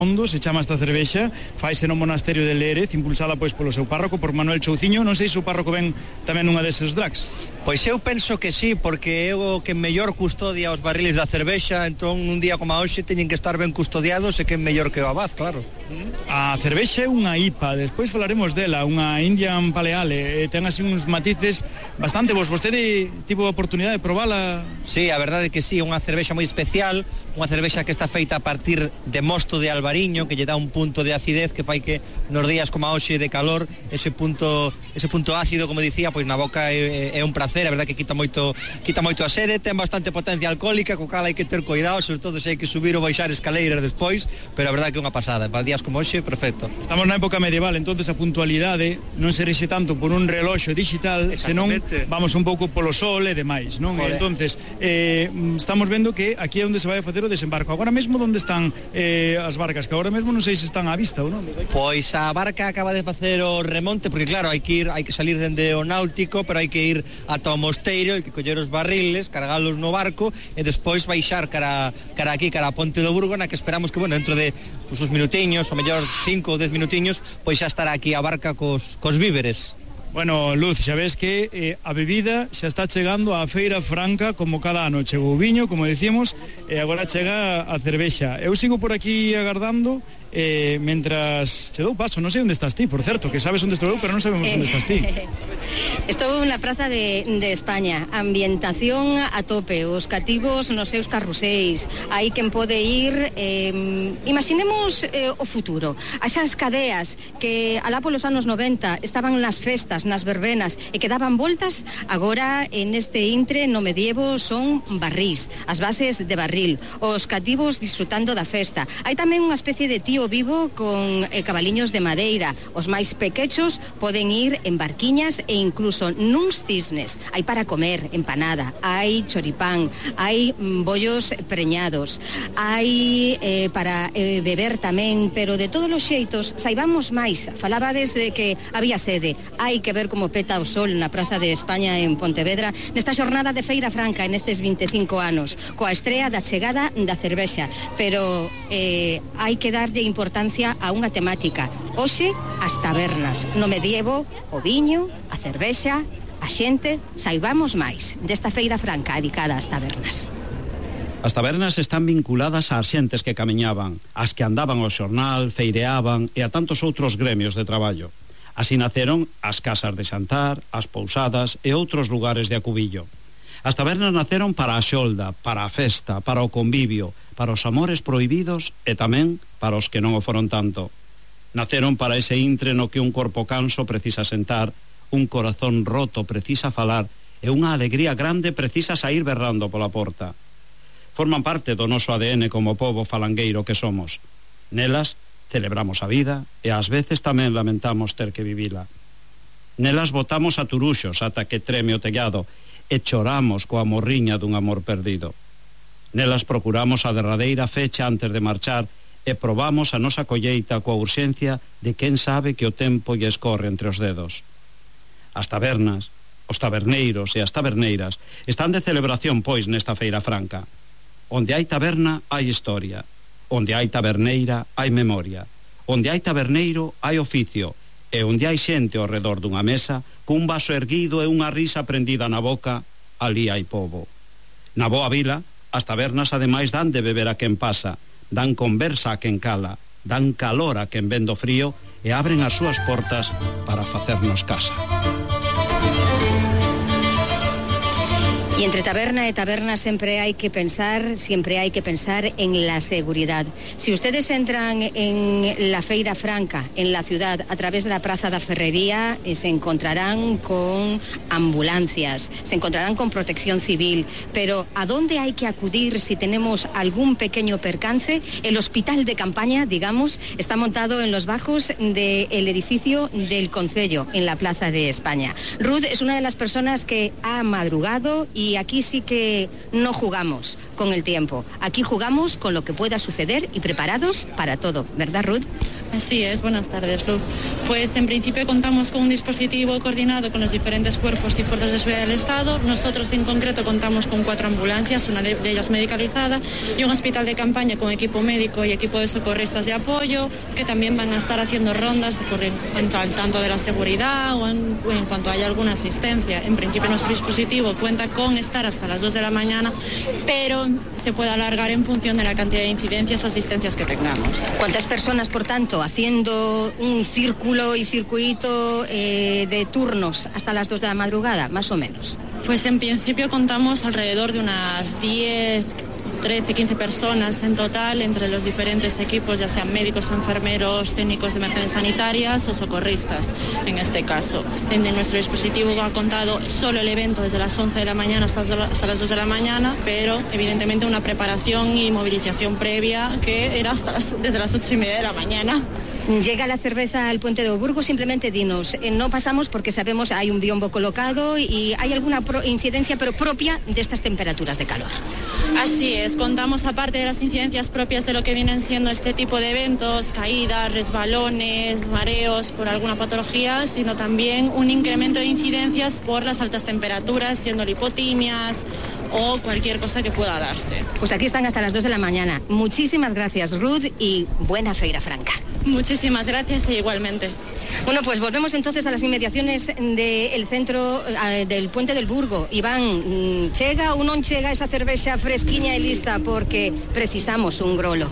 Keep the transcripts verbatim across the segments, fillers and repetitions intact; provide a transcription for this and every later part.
Ondo, se chama esta cervexa, faise no monasterio de Lérez, impulsada pois polo seu párroco, por Manuel Chouciño. Non sei se o párroco ven tamén nunha deses drags. Pois eu penso que sí, porque é o que mellor custodia os barriles da cervexa, entón un día como a hoxe teñen que estar ben custodiados e que é mellor que o abad, claro. A cervexa é unha I P A, despois falaremos dela, unha Indian Pale Ale, ten así uns matices bastante bons. Vostede tivo a oportunidade de probala? Sí, a verdade é que sí, unha cervexa moi especial, unha cervexa que está feita a partir de mosto de albariño, que lle dá un punto de acidez que fai que nos días como a hoxe de calor, ese punto ese punto ácido, como dicía, pois na boca é, é un prazer, a verdade que quita moito quita moito a sede, ten bastante potencia alcohólica, co cal hai que ter cuidado, sobre todo se hai que subir ou baixar escaleiras despois, pero a verdade que é unha pasada, para días como hoxe, perfecto. Estamos na época medieval, entonces a puntualidade non se rixe tanto por un reloxo digital, senón vamos un pouco polo sol e demais, non? E entonces, eh, estamos vendo que aquí é onde se vai a facer o desembarco. Agora mesmo onde están eh, as barcas, que agora mesmo non sei se están á vista ou non? Pois a barca acaba de facer o remonte, porque claro, hai que ir, hai que salir dende o náutico, pero hai que ir ata o mosteiro, hai que coller os barriles, cargalos no barco e despois baixar cara, cara aquí, cara a Ponte do Burgo, na que esperamos que, bueno, dentro de pues, uns minutiños, ou mellor cinco ou dez minutiños, pois xa estará aquí a barca cos, cos víveres. Bueno, Luz, xa ves que eh, a bebida xa está chegando á Feira Franca, como cada ano chegou o viño, como decíamos, e agora chega a cervexa. Eu sigo por aquí agardando, eh, mentras che dou paso. Non sei onde estás ti, por certo, que sabes onde estou eu, pero non sabemos onde estás ti. Estou na Praza de, de España, ambientación a tope, os cativos nos seus carruseis, hai quen pode ir, eh, imaginemos eh, o futuro, as xas cadeas que alá polos anos noventa estaban nas festas, nas verbenas e que daban voltas, agora en este intre no medievo son barrís, as bases de barril, os cativos disfrutando da festa. Hai tamén unha especie de tío vivo con eh, cabaliños de madeira, os máis pequechos poden ir en barquiñas e incluso nuns cisnes. Hai para comer empanada, hai choripán, hai mm, bollos preñados, hai eh, para eh, beber tamén, pero de todos os xeitos saibamos máis. Falabades de que había sede, hai que ver como peta o sol na Praza de España en Pontevedra nesta xornada de Feira Franca en estes vinte e cinco anos, coa estrea da chegada da cervexa, pero eh, hai que darlle importancia a unha temática. Hoxe, as tabernas, no medievo, o viño, a cervexa, a xente, saibamos máis desta Feira Franca dedicada ás tabernas. As tabernas están vinculadas ás xentes que camiñaban, as que andaban ao xornal, feireaban e a tantos outros gremios de traballo. Así naceron as casas de xantar, as pousadas e outros lugares de acubillo. As tabernas naceron para a xolda, para a festa, para o convivio, para os amores prohibidos e tamén para os que non o foron tanto. Naceron para ese intre no que un corpo canso precisa sentar, un corazón roto precisa falar e unha alegría grande precisa sair berrando pola porta. Forman parte do noso A D N como pobo falangueiro que somos. Nelas celebramos a vida e ás veces tamén lamentamos ter que vivila. Nelas botamos a turuxos ata que treme o tellado e choramos coa morriña dun amor perdido. Nelas procuramos a derradeira fecha antes de marchar e probamos a nosa colleita coa urxencia de quen sabe que o tempo lle escorre entre os dedos. As tabernas, os taberneiros e as taberneiras están de celebración, pois, nesta Feira Franca. Onde hai taberna, hai historia. Onde hai taberneira, hai memoria. Onde hai taberneiro, hai oficio. E onde hai xente ao redor dunha mesa, cun vaso erguido e unha risa prendida na boca, ali hai pobo. Na boa vila, as tabernas ademais dan de beber a quen pasa, dan conversa a quen cala, dan calor a quen vendo frío e abren as súas portas para facernos casa. Y entre taberna y taberna siempre hay que pensar, siempre hay que pensar en la seguridad. Si ustedes entran en la Feira Franca, en la ciudad, a través de la Plaza da Ferrería, eh, se encontrarán con ambulancias, se encontrarán con protección civil, pero ¿a dónde hay que acudir si tenemos algún pequeño percance? El hospital de campaña, digamos, está montado en los bajos del edificio del Concello, en la Plaza de España. Ruth es una de las personas que ha madrugado y Y aquí sí que no jugamos con el tiempo. Aquí jugamos con lo que pueda suceder y preparados para todo, ¿verdad, Ruth? Así es, buenas tardes, Luz. Pues en principio contamos con un dispositivo coordinado con los diferentes cuerpos y fuerzas de seguridad del Estado. Nosotros en concreto contamos con cuatro ambulancias, una de ellas medicalizada, y un hospital de campaña con equipo médico y equipo de socorristas de apoyo, que también van a estar haciendo rondas por en cuanto al tanto de la seguridad o en, o en cuanto haya alguna asistencia. En principio nuestro dispositivo cuenta con estar hasta las dos de la mañana, pero se puede alargar en función de la cantidad de incidencias o asistencias que tengamos. ¿Cuántas personas, por tanto, haciendo un círculo y circuito eh, de turnos hasta las dos de la madrugada, más o menos? Pues en principio contamos alrededor de unas diez, trece, quince personas en total entre los diferentes equipos, ya sean médicos, enfermeros, técnicos de emergencias sanitarias o socorristas, en este caso. En nuestro dispositivo ha contado solo el evento desde las once de la mañana hasta, hasta las dos de la mañana, pero evidentemente una preparación y movilización previa que era hasta las, desde las ocho y media de la mañana. Llega la cerveza al Puente de Burgos, simplemente dinos, eh, no pasamos porque sabemos hay un biombo colocado y hay alguna pro- incidencia pero propia de estas temperaturas de calor. Así es, contamos aparte de las incidencias propias de lo que vienen siendo este tipo de eventos, caídas, resbalones, mareos por alguna patología, sino también un incremento de incidencias por las altas temperaturas, siendo lipotimias o cualquier cosa que pueda darse. Pues aquí están hasta las dos de la mañana. Muchísimas gracias, Ruth, y buena Feira Franca. Muchísimas gracias e igualmente. Bueno, pues volvemos entonces a las inmediaciones del centro eh, del Puente del Burgo. Iván, chega ou non chega esa cervexa fresquiña e lista porque precisamos un grolo?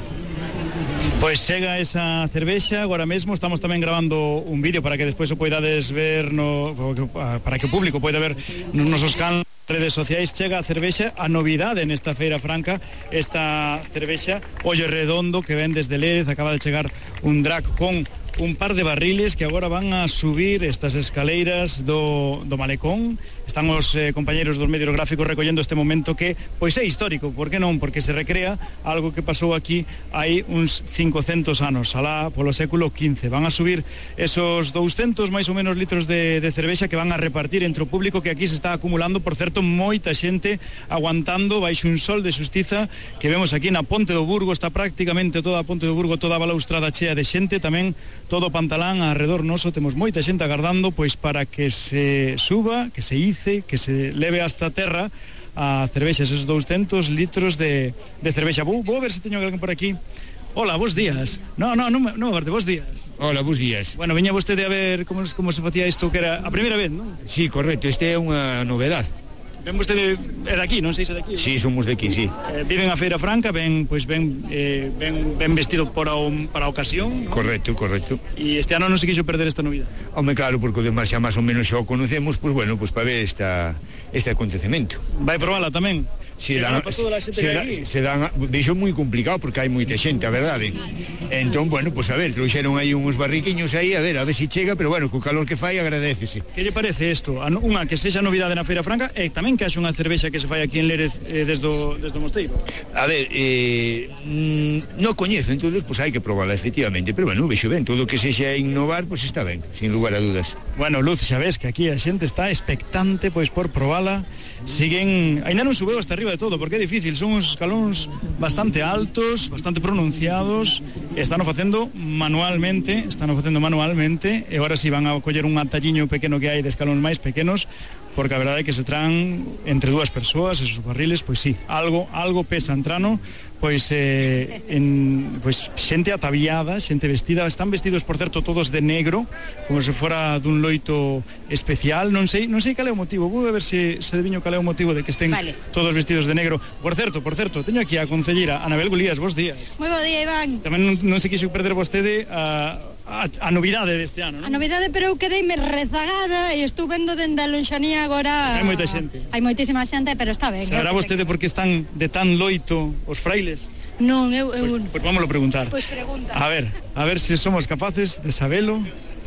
Pois chega esa cervexa, agora mesmo estamos tamén grabando un vídeo para que despois o poidades ver no, para que o público poida ver nos nosos canales redes sociais. Chega a cervexa, a novidade nesta Feira Franca, esta cervexa Ollo Redondo que ven desde Lérez. Acaba de chegar un drac con un par de barriles que agora van a subir estas escaleiras do, do malecón. Están os eh, compañeros dos medios gráficos recollendo este momento que, pois é histórico, por que non? Porque se recrea algo que pasou aquí hai uns cincocentos anos, alá polo século quince. Van a subir esos douscentos máis ou menos litros de, de cervexa que van a repartir entre o público que aquí se está acumulando. Por certo, moita xente aguantando baixo un sol de xustiza que vemos aquí na Ponte do Burgo. Está prácticamente toda a Ponte do Burgo, toda a balaustrada chea de xente, tamén todo o Pantalán arredor noso. Temos moita xente agardando pois para que se suba, que se ice, que se leve hasta a terra a cervexa, esos douscentos litros de, de cervexa. Vou, vou ver se teño alguén por aquí. Hola, bons días. No, no, non, non, verde, bons días. Hola, bons días. Bueno, veña vostede a ver como, como se facía isto, que era a primeira vez, non? Sí, correcto, este é unha novedad. Ven vostede, é daqui, non sei se é daqui. Sí, somos de aquí, sí. Eh, viven a Feira Franca, ven, pois ven, eh, ven, ven vestido para, un, para a ocasión, ¿no? Correcto, correcto. E este ano non se quixo perder esta novidade. Home, claro, porque o demais xa máis ou menos xa o conocemos, pois bueno, pois para ver esta, este acontecemento. Vai probala tamén? Se dan, se, se, se dan, vexo moi complicado porque hai moita xente, a verdade. Entón, bueno, pois a ver, trouxeron aí uns barriquiños aí, a ver, a ver se si chega, pero bueno, co calor que fai agradécese. Que lle parece isto? Unha que sexa novidade na Feira Franca e tamén que haxe unha cervexa que se fai aquí en Lérez eh, desde, o, desde o Mosteiro. A ver, eh, mm, non coñezo, entonces pois hai que probarla efectivamente, pero bueno, vexo ben, todo o que sexa innovar, pois está ben, sin lugar a dudas. Bueno, Luz, xa ves que aquí a xente está expectante pois por probala. Siguen, ainda non subeu hasta arriba de todo, porque é difícil, son uns escalóns bastante altos, bastante pronunciados, están o facendo manualmente, están o facendo manualmente, e agora si van a coller un atalliño pequeno que hai de escalóns máis pequenos, porque a verdade é que se traen entre dúas persoas, esos barriles, pois sí, algo, algo pesa entrano, pois eh, en, pois xente ataviada, xente vestida, están vestidos, por certo, todos de negro, como se fora dun loito especial, non sei, non sei cal é o motivo, vou a ver se, se adivinho cal é o motivo de que estén vale. Todos vestidos de negro. Por certo, por certo, teño aquí a concelleira Anabel Golías, bons días. Moi bo día, Iván. Tamén non, non se quixo perder vostede a, a, a novidade deste ano, non? A novidade, pero eu quedeime rezagada e estou vendo dende a lonxanía agora. Hai moita xente. Hai moitísima xente, pero está ben. Saberá vostede por que están de tan loito os frailes? Non, eu... eu... Pois, pois vámoslo preguntar. Pois pregunta. A ver, a ver se somos capaces de sabelo.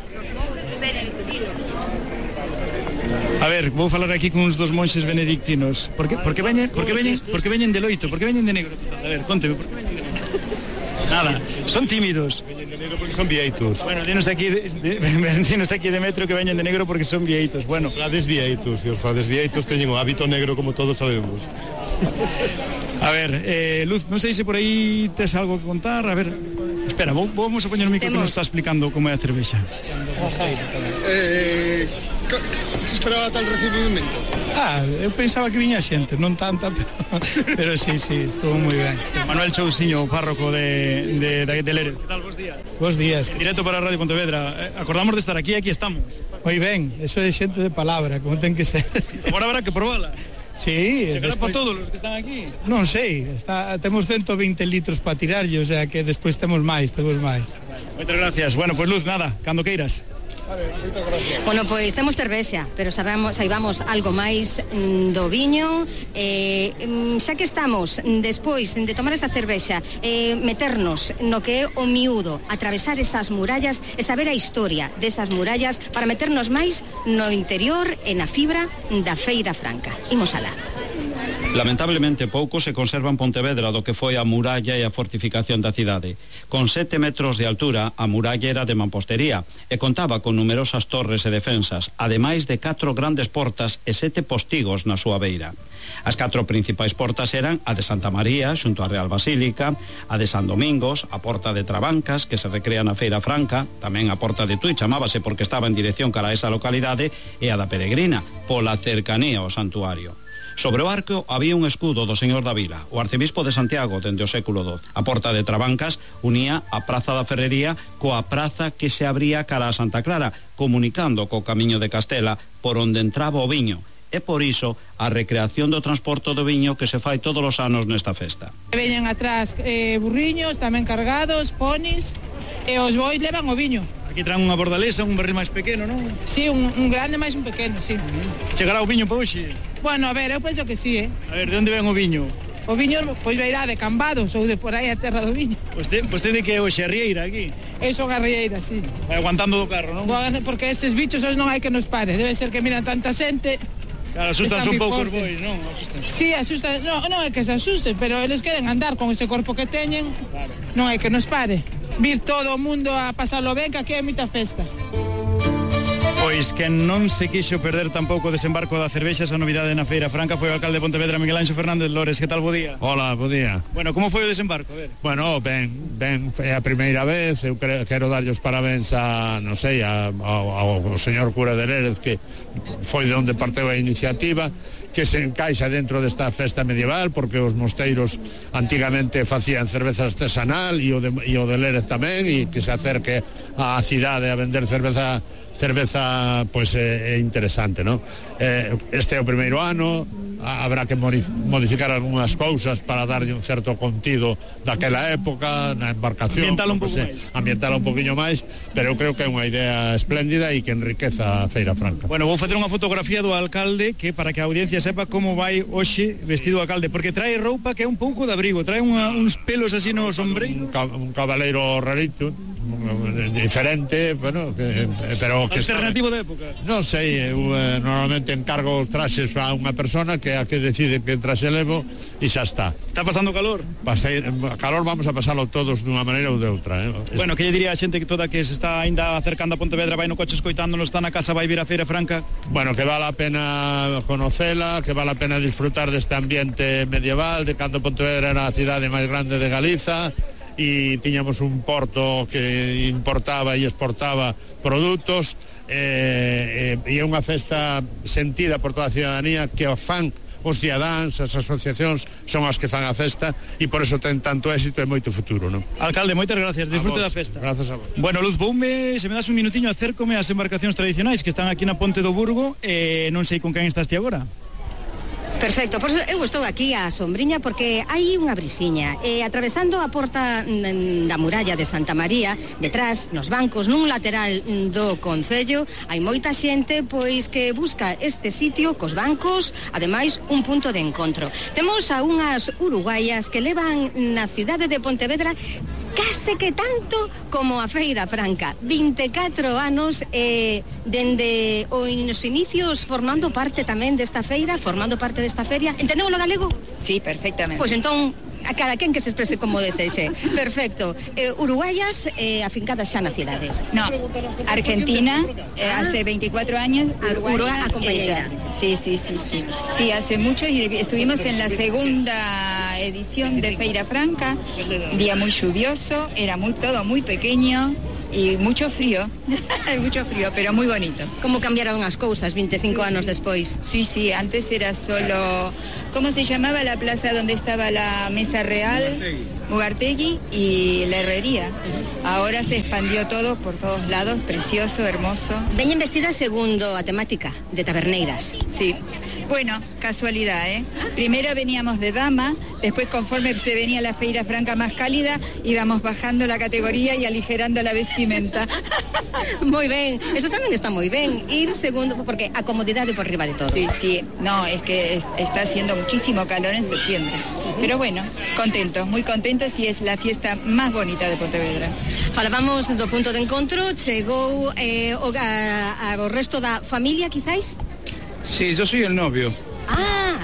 A ver, vou falar aquí con uns dos monxes benedictinos. Por que, por que veñen, por que veñen, por que veñen de loito? Por que veñen de negro? A ver, conteme, por que veñen de negro? Nada, son tímidos. Veñen de negro porque son vieitos. Bueno, dinos aquí de, de, dinos aquí de metro que veñen de negro porque son vieitos. Bueno, frades vieitos, e os frades vieitos teñen o hábito negro como todos sabemos. A ver, eh, Luz, non sei se por aí tes algo que contar. A ver, espera. Espera, vamos a poñer o micro que nos está explicando como é a cervexa. Eh, se esperaba tal recibimento? Ah, eu pensaba que viña xente, non tanta, pero, pero sí, sí, estuvo moi ben. Manuel Chousiño, párroco de, de, de, de Lérez. Que tal, bos días? Bos días. En directo para Radio Pontevedra. Eh, acordamos de estar aquí, aquí estamos. Moi ben, eso é xente de palabra, como ten que ser. Agora habrá que probala. Sí, chegará despois... para todos os que están aquí. Non sei, está, temos ciento veinte litros para tirarlle, o sea que despois temos máis, temos máis. Moitas gracias. Bueno, pois pues, Luz, nada, cando queiras. Vale, bueno, pois temos cervexa, pero sabemos, saibamos algo máis mm, do viño. eh, xa que estamos despois de tomar esa cervexa, eh, meternos no que é o miúdo, atravesar esas murallas e saber a historia desas murallas para meternos máis no interior e na fibra da Feira Franca. Imos alá. Lamentablemente pouco se conserva en Pontevedra do que foi a muralla e a fortificación da cidade. Con sete metros de altura, a muralla era de mampostería e contaba con numerosas torres e defensas, ademais de catro grandes portas e sete postigos na súa beira. As catro principais portas eran a de Santa María, xunto á Real Basílica, a de San Domingos, a porta de Trabancas, que se recrea na Feira Franca, tamén a porta de Tui, chamábase porque estaba en dirección cara a esa localidade, e a da Peregrina, pola cercanía ao santuario. Sobre o arco había un escudo do señor da Vila, o arcebispo de Santiago dende o século doce. A porta de Trabancas unía a Praza da Ferrería coa praza que se abría cara a Santa Clara, comunicando co camiño de Castela por onde entraba o viño. E por iso a recreación do transporte do viño que se fai todos os anos nesta festa. Veñen atrás eh, burriños tamén cargados, ponis, e os bois levan o viño. Aquí traen unha bordalesa, un barril máis pequeno, non? Sí, un, un grande máis un pequeno, sí. Uh-huh. Chegará o viño para hoxe? Bueno, a ver, eu penso que sí, eh? A ver, de onde ven o viño? O viño, pois veirá de Cambados ou de por aí a terra do viño. Pois te, pois te de que é hoxe a rieira aquí? Eu son a rieira, sí. Vai aguantando do carro, non? Porque estes bichos hoxe non hai que nos pare, debe ser que miran tanta xente. Claro, asustan un pouco os bois, non? Asustan. Sí, asustan, non, non é que se asusten, pero eles queren andar con ese corpo que teñen, claro. Non é que nos pare. Vir todo o mundo a pasarlo ben, que aquí hai moita festa. Pois que non se quixo perder tampouco o desembarco da cervexa, esa novidade na Feira Franca, foi o alcalde de Pontevedra, Miguel Anxo Fernández Lores. Que tal, bo día? Hola, bo día. Bueno, como foi o desembarco? A ver. Bueno, ben, ben, é a primeira vez, eu quero darlle os parabéns a, non sei, a, ao, ao señor cura de Lérez, que foi de onde parteu a iniciativa, que se encaixa dentro desta festa medieval, porque os mosteiros antigamente facían cerveza artesanal e o de, e o de Lérez tamén, e que se acerque á cidade a vender cerveza cerveza pois é, é interesante, non? Eh, este é o primeiro ano, habrá que modificar algunhas cousas para darlle un certo contido daquela época na embarcación, ambientala un pouco máis, ambientala un poquinho máis, pero eu creo que é unha idea espléndida e que enriqueza a Feira Franca. Bueno, vou facer unha fotografía do alcalde que para que a audiencia sepa como vai hoxe vestido o alcalde, porque trae roupa que é un pouco de abrigo, trae unha, uns pelos así no sombreiro, un, ca, un cabaleiro rarito, diferente, bueno, que, pero que alternativo de época. Non sei, eu eh, normalmente encargo os traxes a unha persona que a que decide que traxe levo e xa está. Está pasando calor? Pasei, calor vamos a pasalo todos dunha maneira ou de outra, eh? Bueno, que lle diría a xente que toda que se está ainda acercando a Pontevedra, vai no coche escoitándonos, está na casa, vai vir a Feira Franca? Bueno, que vale a pena conocela, que vale a pena disfrutar deste ambiente medieval, de cando Pontevedra era a cidade máis grande de Galiza, e tiñamos un porto que importaba e exportaba produtos, e, e, e é unha festa sentida por toda a ciudadanía, que o fan os cidadáns, as asociacións son as que fan a festa, e por eso ten tanto éxito e moito futuro, non? Alcalde, moitas gracias, disfrute da festa. Grazas a vos. Bueno, Luz, voume, se me das un minutiño, acércome ás embarcacións tradicionais que están aquí na Ponte do Burgo, e non sei con quen estás ti agora. Perfecto, por eu estou aquí á sombriña porque hai unha brisiña e atravesando a porta da muralla de Santa María, detrás, nos bancos, nun lateral do concello, hai moita xente pois que busca este sitio cos bancos, ademais un punto de encontro. Temos a unhas uruguaias que levan na cidade de Pontevedra case que tanto como a Feira Franca, vinte e catro anos, e dende os inicios formando parte tamén desta feira, formando parte desta feria. Entendemos o galego? Sí, perfectamente. Pois entón, a cada quen que se exprese como desexe. Perfecto. Eh, uruguayas eh, afincadas xa na cidade. No, Argentina, eh, ah. hace veinticuatro años. Uruguay, Uruguay a compañera. Eh, sí, sí, sí, sí. Sí, hace mucho y estuvimos en la segunda edición de Feira Franca, día muy lluvioso, era muy todo muy pequeño. Y mucho frío, mucho frío, pero muy bonito. Como cambiaron as cousas veinticinco anos despois? Sí, sí, antes era solo, ¿cómo se llamaba la plaza donde estaba la mesa real? Mugartegui y la herrería. Ahora se expandió todo por todos lados, precioso, hermoso. Veñen vestidas segundo a temática de taberneiras. Sí. Bueno, casualidad, ¿eh? Primero veníamos de dama, después conforme se venía la Feira Franca más cálida, íbamos bajando la categoría y aligerando la vestimenta. Muy bien, eso también está muy bien, ir segundo, porque a comodidad de por arriba de todo. Sí, sí, no, es que es, está haciendo muchísimo calor en septiembre. Pero bueno, contentos, muy contentos y es la fiesta más bonita de Pontevedra. Falábamos do punto de encontro, chegou eh, o, a, a, o resto da familia, quizáis? Sí, yo soy el novio. Ah,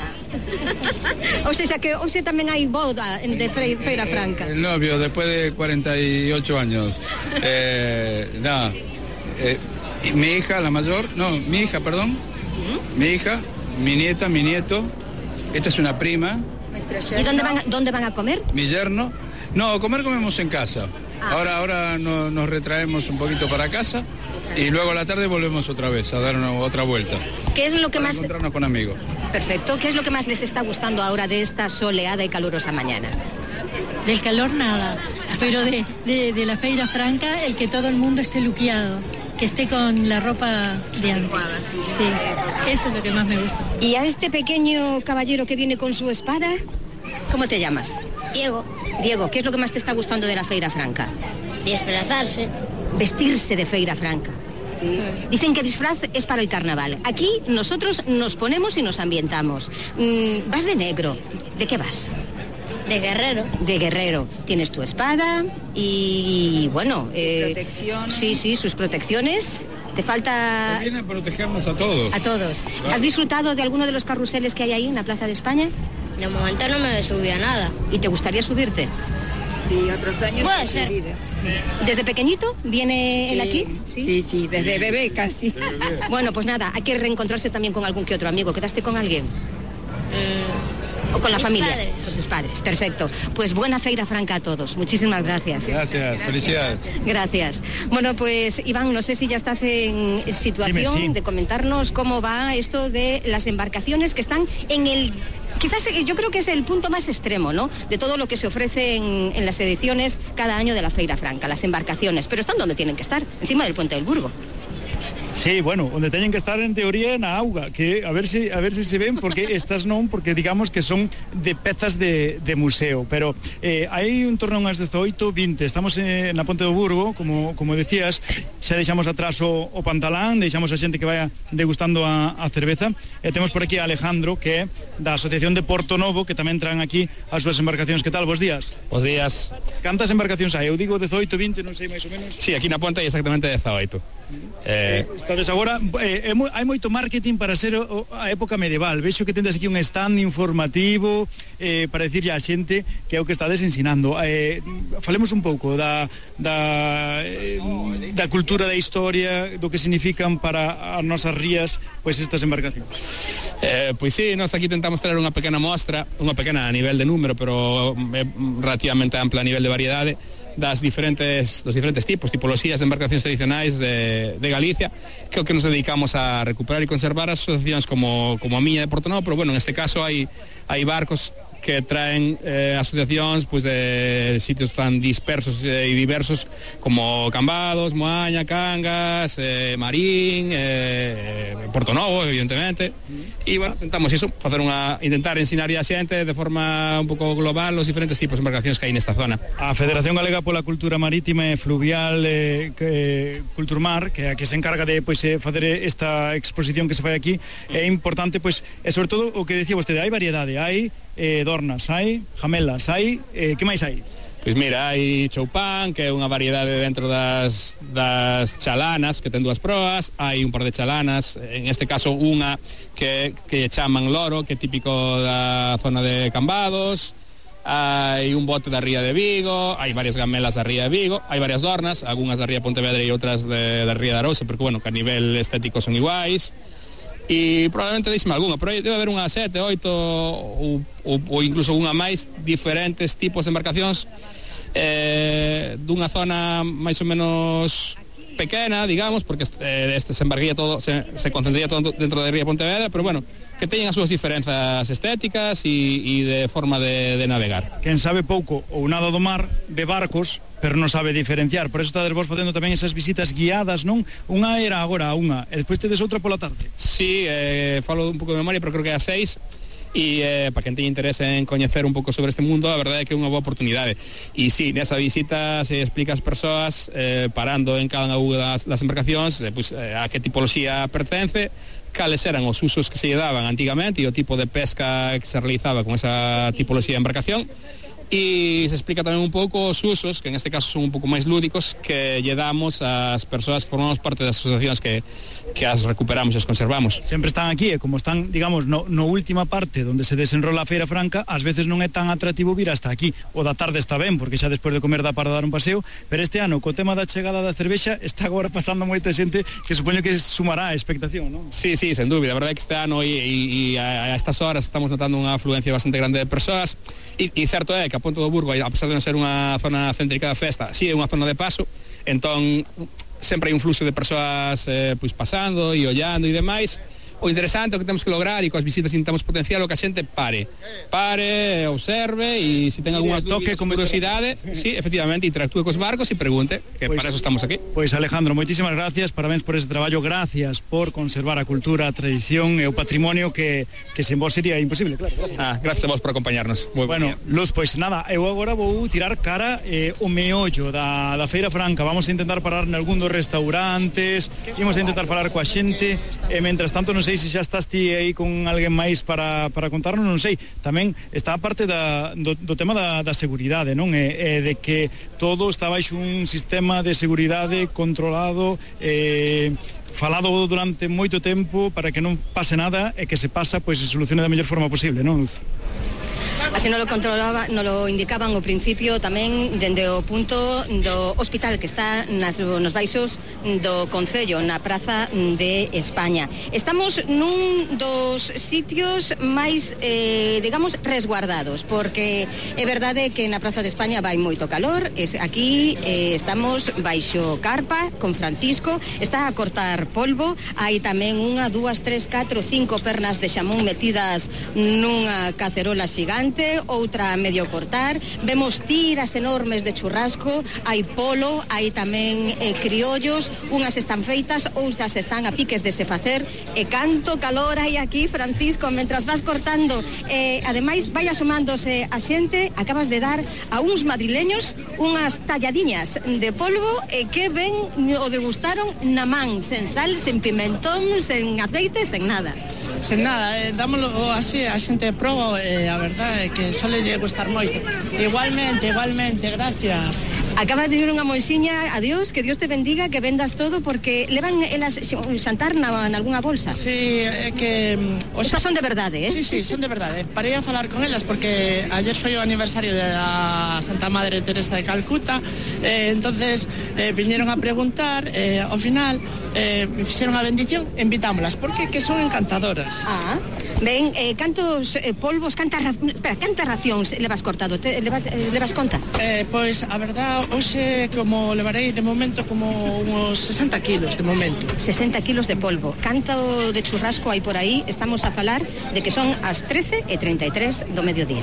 o sea que hoxe tamén hai boda de Feira Franca. El novio, después de cuarenta y ocho años. Eh, nada, eh, mi hija, la mayor, no, mi hija, perdón, ¿Mm? mi hija, mi nieta, mi nieto, esta es una prima. ¿Y dónde van, dónde van a comer? Mi yerno. No, comer comemos en casa. Ah. Ahora, ahora no, nos retraemos un poquito para casa. Y luego a la tarde volvemos otra vez a dar una, otra vuelta. ¿Qué es lo que para más... encontrarnos con amigos. Perfecto. ¿Qué es lo que más les está gustando ahora de esta soleada y calurosa mañana? Del calor nada, pero de, de, de la Feira Franca el que todo el mundo esté luqueado, que esté con la ropa de antes. Sí, eso es lo que más me gusta. ¿Y a este pequeño caballero que viene con su espada? ¿Cómo te llamas? Diego. Diego, ¿qué es lo que más te está gustando de la Feira Franca? Disfrazarse. Vestirse de Feira Franca. Sí. Dicen que disfraz es para el carnaval. Aquí nosotros nos ponemos y nos ambientamos. Mm, vas de negro. ¿De qué vas? De guerrero. De guerrero. Tienes tu espada y, bueno... Eh, protección. Sí, sí, sus protecciones. Te falta... Viene a protegernos a todos. A todos. Claro. ¿Has disfrutado de alguno de los carruseles que hay ahí en la Plaza de España? De momento no me subí a nada. ¿Y te gustaría subirte? Sí, otros años. Puede ser. ¿Desde pequeñito viene sí, él aquí? Sí, sí, sí desde sí. bebé casi. Bebé. Bueno, pues nada, hay que reencontrarse también con algún que otro amigo. ¿Quedaste con alguien? Mm. ¿O con la Mis familia? Padres. Con sus padres, perfecto. Pues buena Feira Franca a todos. Muchísimas gracias. Gracias, gracias. Felicidades. Gracias. Bueno, pues Iván, no sé si ya estás en situación Dime, sí. de comentarnos cómo va esto de las embarcaciones que están en el... Quizás yo creo que es el punto más extremo, ¿no?, de todo lo que se ofrece en, en las ediciones cada año de la Feira Franca, las embarcaciones, pero están donde tienen que estar, encima del Puente del Burgo. Sí, bueno, donde teñen que estar en teoría na auga, que a ver si a ver si se ven, porque estas non, porque digamos que son de pezas de, de museo, pero eh, hai un torneo ás dezoito, vinte, estamos eh, na Ponte do Burgo, como como decías, xa deixamos atrás o, o pantalán, deixamos a xente que vaya degustando a, a cerveza, e temos por aquí a Alejandro, que é da Asociación de Porto Novo, que tamén traen aquí as súas embarcacións. Que tal? Bos días. Bos días. Cantas embarcacións hai? Eu digo dezoito, vinte, non sei máis ou menos. Sí, aquí na Ponte hai exactamente dezoito. Eh... Estades agora, eh, hai moito marketing para ser o, a época medieval. Vexo que tendes aquí un stand informativo eh, para decirlle á xente que é o que estades ensinando. Eh, falemos un pouco da, da, eh, da cultura, da historia, do que significan para as nosas rías pois estas embarcacións. Eh, pois sí, nós aquí tentamos traer unha pequena mostra, unha pequena a nivel de número, pero é relativamente ampla a nivel de variedade, das diferentes, dos diferentes tipos, tipologías de embarcacións tradicionais de, de Galicia, que é o que nos dedicamos a recuperar e conservar as asociacións como, como a miña de Porto Novo, pero bueno, en este caso hai, hai barcos que traen eh, asociacións pues, de sitios tan dispersos e eh, diversos como Cambados, Moaña, Cangas, eh, Marín, eh, Porto Novo, evidentemente. E, bueno, tentamos iso, facer unha, intentar ensinar a xente de forma un pouco global os diferentes tipos de embarcacións que hai nesta zona. A Federación Galega pola Cultura Marítima e Fluvial eh, que, Culturmar, que é a que se encarga de pois, eh, facer esta exposición que se fai aquí, é importante, pois, e sobre todo o que decía vostede, hai variedade, hai eh, dornas, hai jamelas, hai, eh, que máis hai? Pois mira, hai choupán, que é unha variedade dentro das, das chalanas, que ten dúas proas, hai un par de chalanas, en este caso unha que, que chaman loro, que é típico da zona de Cambados, hai un bote da ría de Vigo, hai varias gamelas da ría de Vigo, hai varias dornas, algunhas da ría de Pontevedra e outras de, da ría de Arousa, porque, bueno, que a nivel estético son iguais, e probablemente deixeme algunha, pero debe haber unha sete, oito ou, ou, ou incluso unha máis, diferentes tipos de embarcacións eh, dunha zona máis ou menos pequena, digamos, porque eh, este se embarcaría todo, se, se concentraría todo dentro da ría de Pontevedra, pero bueno, que teñen as súas diferenzas estéticas e, e de forma de, de navegar. Quen sabe pouco ou nada do mar ve barcos, pero non sabe diferenciar. Por eso estades vos facendo tamén esas visitas guiadas, non? Unha era agora a unha, e despois tedes outra pola tarde. Sí, eh, falo un pouco de memoria, pero creo que é a seis. E eh, para quen teña interese en coñecer un pouco sobre este mundo, a verdade é que é unha boa oportunidade. E sí, nesa visita se explica as persoas eh, parando en cada unha das, das embarcacións eh, pues, eh, a que tipoloxía pertence, cales eran os usos que se lle daban antigamente e o tipo de pesca que se realizaba con esa tipoloxía de embarcación. E se explica tamén un pouco os usos, que en este caso son un pouco máis lúdicos, que lle damos ás persoas que formamos parte das asociacións que, que as recuperamos e as conservamos. Sempre están aquí, e como están, digamos, no, no última parte onde se desenrola a Feira Franca, ás veces non é tan atractivo vir hasta aquí. O da tarde está ben, porque xa despois de comer dá para dar un paseo, pero este ano, co tema da chegada da cervexa, está agora pasando moita xente que supoño que sumará a expectación, non? Sí, sí, sen dúbida. A verdade é que este ano e, e, e a, a estas horas estamos notando unha afluencia bastante grande de persoas, e, e certo é que a Ponte do Burgo, a pesar de non ser unha zona céntrica da festa, si sí, é unha zona de paso, entón sempre hai un fluxo de persoas eh, pois pasando e ollando e demais. O interesante, o que temos que lograr, e coas visitas intentamos potenciar, o que a xente pare pare, observe, e se ten algunhas dúbidas, curiosidade, sí, efectivamente, interactúe cos barcos e pregunte, que pues, para eso estamos aquí. Pois pues, Alejandro, moitísimas gracias, parabéns por ese traballo, gracias por conservar a cultura, a tradición e o patrimonio que, que sen vos sería imposible, claro. Gracias, ah, gracias a vos por acompañarnos. Muy bueno, Luz, pois pues, nada, eu agora vou tirar cara eh, o meollo da, da Feira Franca. Vamos a intentar parar en algún dos restaurantes, vamos a intentar falar coa xente, e mentras tanto non sei se xa estás ti aí con alguén máis para, para contarnos, non sei. Tamén está a parte da, do, do tema da, da seguridade, non? E, e de que todo está baixo un sistema de seguridade controlado, eh, falado durante moito tempo para que non pase nada, e que se pasa, pois se solucione da mellor forma posible, non, Luz? Así non lo controlaba, non lo indicaban ao principio tamén dende o punto do hospital que está nas, nos baixos do Concello, na Praza de España. Estamos nun dos sitios máis, eh, digamos, resguardados, porque é verdade que na Praza de España vai moito calor. Aquí eh, estamos baixo carpa con Francisco, está a cortar polvo, hai tamén unha, dúas, tres, catro, cinco pernas de xamón metidas nunha cacerola xigante, outra a medio cortar, vemos tiras enormes de churrasco, hai polo, hai tamén eh, criollos, unhas están feitas, outras están a piques de se facer, e canto calor hai aquí, Francisco, mentras vas cortando, eh, ademais vai asomándose a xente, acabas de dar a uns madrileños unhas talladiñas de polvo, e que ben o degustaron na man, sen sal, sen pimentón, sen aceite, sen nada. Sen nada, eh, dámoslo así, a xente proba, eh, a verdade é que só lle gustar moito. Igualmente, igualmente, gracias. Acaba de vir unha moixiña, adiós, que Dios te bendiga, que vendas todo, porque levan elas xantar na, na algunha bolsa. Sí, é que... O sea, son de verdade, eh? Sí, sí, son de verdade. Parei a falar con elas porque ayer foi o aniversario da Santa Madre Teresa de Calcuta, eh, entonces eh, viñeron a preguntar, eh, ao final eh, fixeron a bendición, invitámolas, porque que son encantadoras. Ah, ben, eh, cantos eh, polvos, cantas, espera, cantas racións levas cortado, te, levas, eh, levas conta? Eh, pois, a verdad, hoxe como levarei de momento como uns sesenta kilos de momento. sesenta kilos de polvo. Canto de churrasco hai por aí, estamos a falar de que son as trece e treinta e tres do mediodía.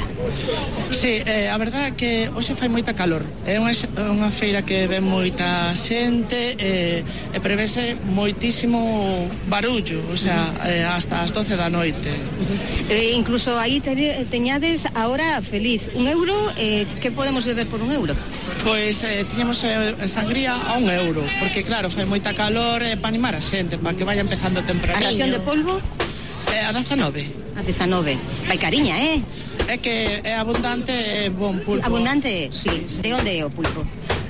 Sí, eh, a verdad que hoxe fai moita calor. É unha, unha feira que ven moita xente e, e prevese moitísimo barullo, o sea, eh, hasta as doce da noite. Eh, incluso aí te, teñades a hora feliz. Un euro, eh, que podemos beber por un euro? Pois eh, tiñamos eh, sangría a un euro, porque claro, fai moita calor eh, para animar a xente, para que vaya empezando temprano. A ración de polvo? Eh, a dezanove. A dezanove. Vai cariña, eh? É que é abundante, é bon pulpo. Abundante, sí. De onde é o pulpo?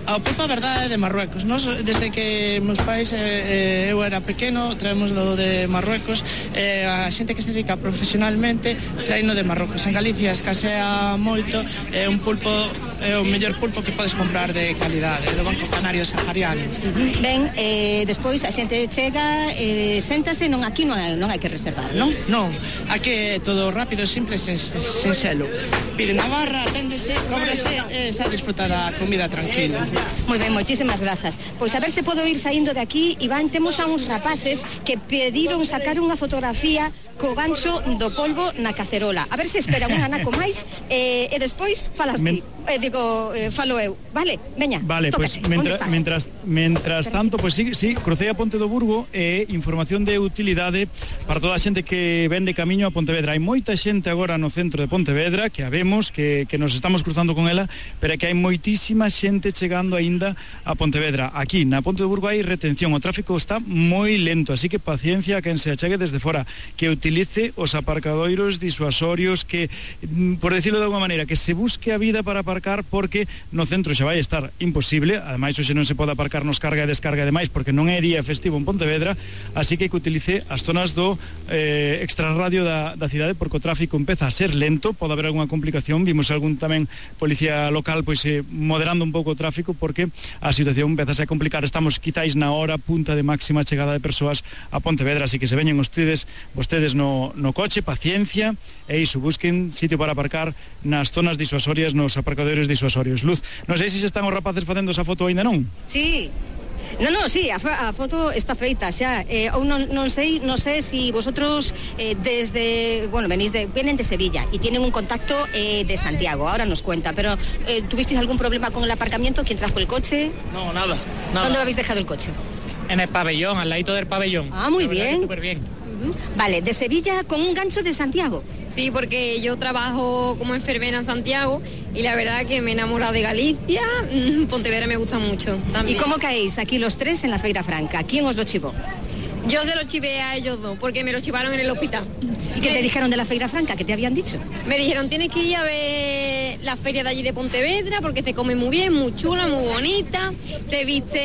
A pulpo, a verdade, é de Marruecos. Nos, desde que meus pais eh, eu era pequeno, traémoslo de Marruecos. Eh, a xente que se dedica profesionalmente traíno de Marruecos. En Galicia escasea moito, é un pulpo, é o mellor pulpo que podes comprar de calidade, do Banco Canario Sahariano. Uh-huh. Ben, eh, despois a xente chega, eh, séntase, non aquí non hai, non hai que reservar, non? Non, aquí é todo rápido, simple, sen, sen selo. Piden a barra, aténdese, cóbrese e xa disfruta da comida tranquila. Moi ben, moitísimas grazas. Pois a ver se podo ir saindo de aquí. Iván, temos a uns rapaces que pediron sacar unha fotografía co gancho do polvo na cacerola. A ver se espera un anaco máis eh, e despois falas ti. Eh, digo, eh, falo eu. Vale, veña, vale, tócate. Pues, mientras, mientras, mientras tanto, pues sí, sí, crucei a Ponte do Burgo e eh, información de utilidade para toda a xente que vende camiño a Pontevedra. Hai moita xente agora no centro de Pontevedra que a vemos, que, que nos estamos cruzando con ela, pero é que hai moitísima xente chegando aínda a Pontevedra. Aquí, na Ponte do Burgo hai retención, o tráfico está moi lento, así que paciencia a quen se achegue desde fora, que utilice os aparcadoiros disuasorios, que, por decirlo de alguma maneira, que se busque a vida para aparcar, porque no centro xa vai estar imposible. Ademais, hoxe non se pode aparcar nos carga e descarga e demais, porque non é día festivo en Pontevedra, así que que utilice as zonas do eh, extrarradio da, da cidade, porque o tráfico empeza a ser lento, pode haber algunha complicación. Vimos algún tamén policía local pois eh, moderando un pouco o tráfico, porque a situación empeza a complicar. Estamos quizáis na hora punta de máxima chegada de persoas a Pontevedra, así que se veñen vostedes, vostedes no, no coche, paciencia, e iso, busquen sitio para aparcar nas zonas disuasorias, nos aparcadores disuasorios. Luz, non sei se se están os rapaces facendo esa foto aínda non? Sí. No, no, sí, a, a foto está feita xa. Eh, ou non, non sei, non sei si vosotros eh, desde, bueno, venís de, vienen de Sevilla y tienen un contacto eh, de Santiago, ahora nos cuenta, pero eh, ¿tuvisteis algún problema con el aparcamiento? ¿Quién trajo el coche? No, nada, nada. ¿Dónde habéis dejado el coche? En el pabellón, al ladito del pabellón. Ah, muy bien. Súper bien. Uh-huh. Vale, de Sevilla con un gancho de Santiago. Sí, porque yo trabajo como enfermera en Santiago y la verdad que me he enamorado de Galicia. Pontevedra me gusta mucho también. ¿Y cómo caéis aquí los tres en la Feira Franca? ¿Quién os lo chivó? Yo se lo chivé a ellos dos, porque me lo chivaron en el hospital. ¿Y qué te dijeron de la Feira Franca? ¿Qué te habían dicho? Me dijeron, tienes que ir a ver la feria de allí de Pontevedra, porque se come muy bien, muy chula, muy bonita, se viste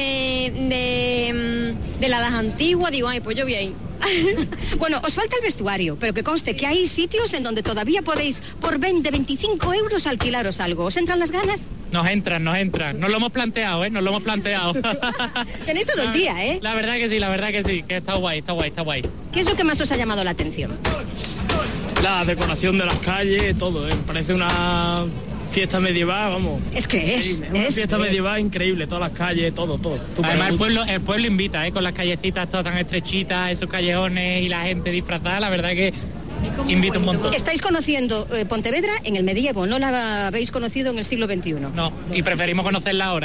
de, de la edad antigua. Digo, ay, pues yo voy ahí. Bueno, os falta el vestuario, pero que conste que hay sitios en donde todavía podéis por veinte, veinticinco euros alquilaros algo. ¿Os entran las ganas? Nos entran, nos entran. Nos lo hemos planteado, ¿eh? Nos lo hemos planteado. Tenéis todo el día, ¿eh? La verdad que sí, la verdad que sí, que está guay, está guay, está guay. ¿Qué es lo que más os ha llamado la atención? La decoración de las calles, todo, ¿eh? Parece una fiesta medieval, vamos. Es que es. Una es, fiesta es. medieval increíble, todas las calles, todo, todo. Además el pueblo, el pueblo invita, ¿eh? Con las callecitas todas tan estrechitas, esos callejones y la gente disfrazada, la verdad que invita un montón. Estáis conociendo eh, Pontevedra en el medievo, no la habéis conocido en el siglo veintiuno. No, y preferimos conocerla ahora.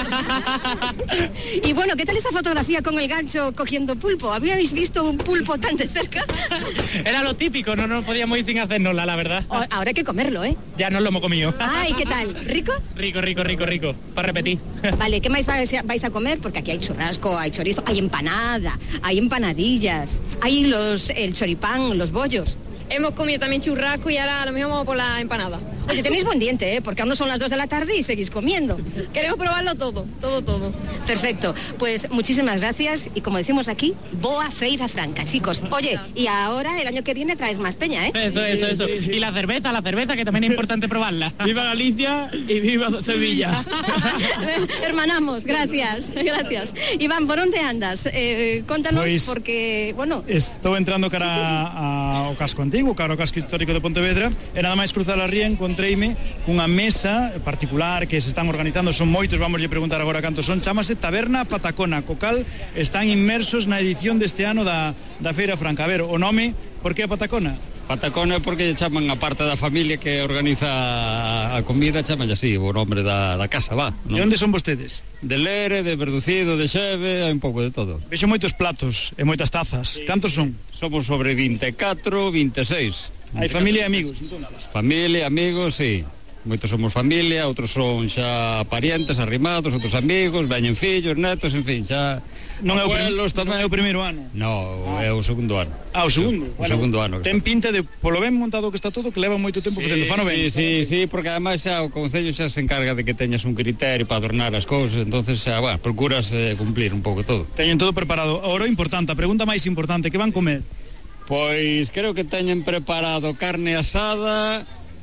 Y bueno, ¿qué tal esa fotografía con el gancho cogiendo pulpo? ¿Habíais visto un pulpo tan de cerca? Era lo típico, no nos podíamos ir sin hacérnosla, la verdad. O, ahora hay que comerlo, ¿eh? Ya nos lo hemos comido. Ay, ¿qué tal? ¿Rico? Rico, rico, rico, rico. Para repetir. Vale, ¿qué más vais a, vais a comer? Porque aquí hay churrasco, hay chorizo, hay empanada, hay empanadillas, hay los el choripán, los bollos. Hemos comido también churrasco y ahora a lo mejor vamos por la empanada. Oye, tenéis buen diente, ¿eh? Porque aún no son las dos de la tarde y seguís comiendo. Queremos probarlo todo, todo, todo. Perfecto. Pues muchísimas gracias y como decimos aquí, boa Feira Franca, chicos. Oye, y ahora el año que viene traes más peña, ¿eh? Eso, eso, eso. Y la cerveza, la cerveza, que también es importante probarla. Viva Galicia y viva Sevilla. Hermanamos, gracias, gracias. Iván, ¿por dónde andas? Eh, contanos, pues, porque, bueno... Estou entrando cara sí, sí. A, ao casco antigo, cara ao casco histórico de Pontevedra, e nada máis cruzar a ría encontreime cunha mesa particular que se están organizando, son moitos, vamos a preguntar agora cantos son, chamase Taberna Patacona, co cal están inmersos na edición deste ano da, da Feira Franca. A ver, o nome, por que a Patacona? Patacona é porque chaman a parte da familia que organiza a comida, chaman así, o nombre da, da casa, va. ¿No? E onde son vostedes? De Lere, de Verducido, de Xeve, hai un pouco de todo. Vexo moitos platos e moitas tazas. Sí. Cantos son? Somos sobre vinte e catro, vinte e seis. Hai familia e amigos, entonces. Familia, amigos, sí. Moitos somos familia, outros son xa parientes, arrimados, outros amigos, veñen fillos, netos, en fin, xa Non é o, prim... Abuelos tamén. non é o primeiro ano. No, é o segundo ano. Ah, o segundo. O segundo ano. Ten pinta de, polo ben montado que está todo, que leva moito tempo facendo, fano ben. Sí, sí, sí, porque además xa o Concello xa se encarga de que teñas un criterio para adornar as cousas, entonces xa, bueno, procuras eh, cumplir un pouco todo. Teñen todo preparado. Ahora o importante, a pregunta máis importante, que van comer? Pois creo que teñen preparado carne asada,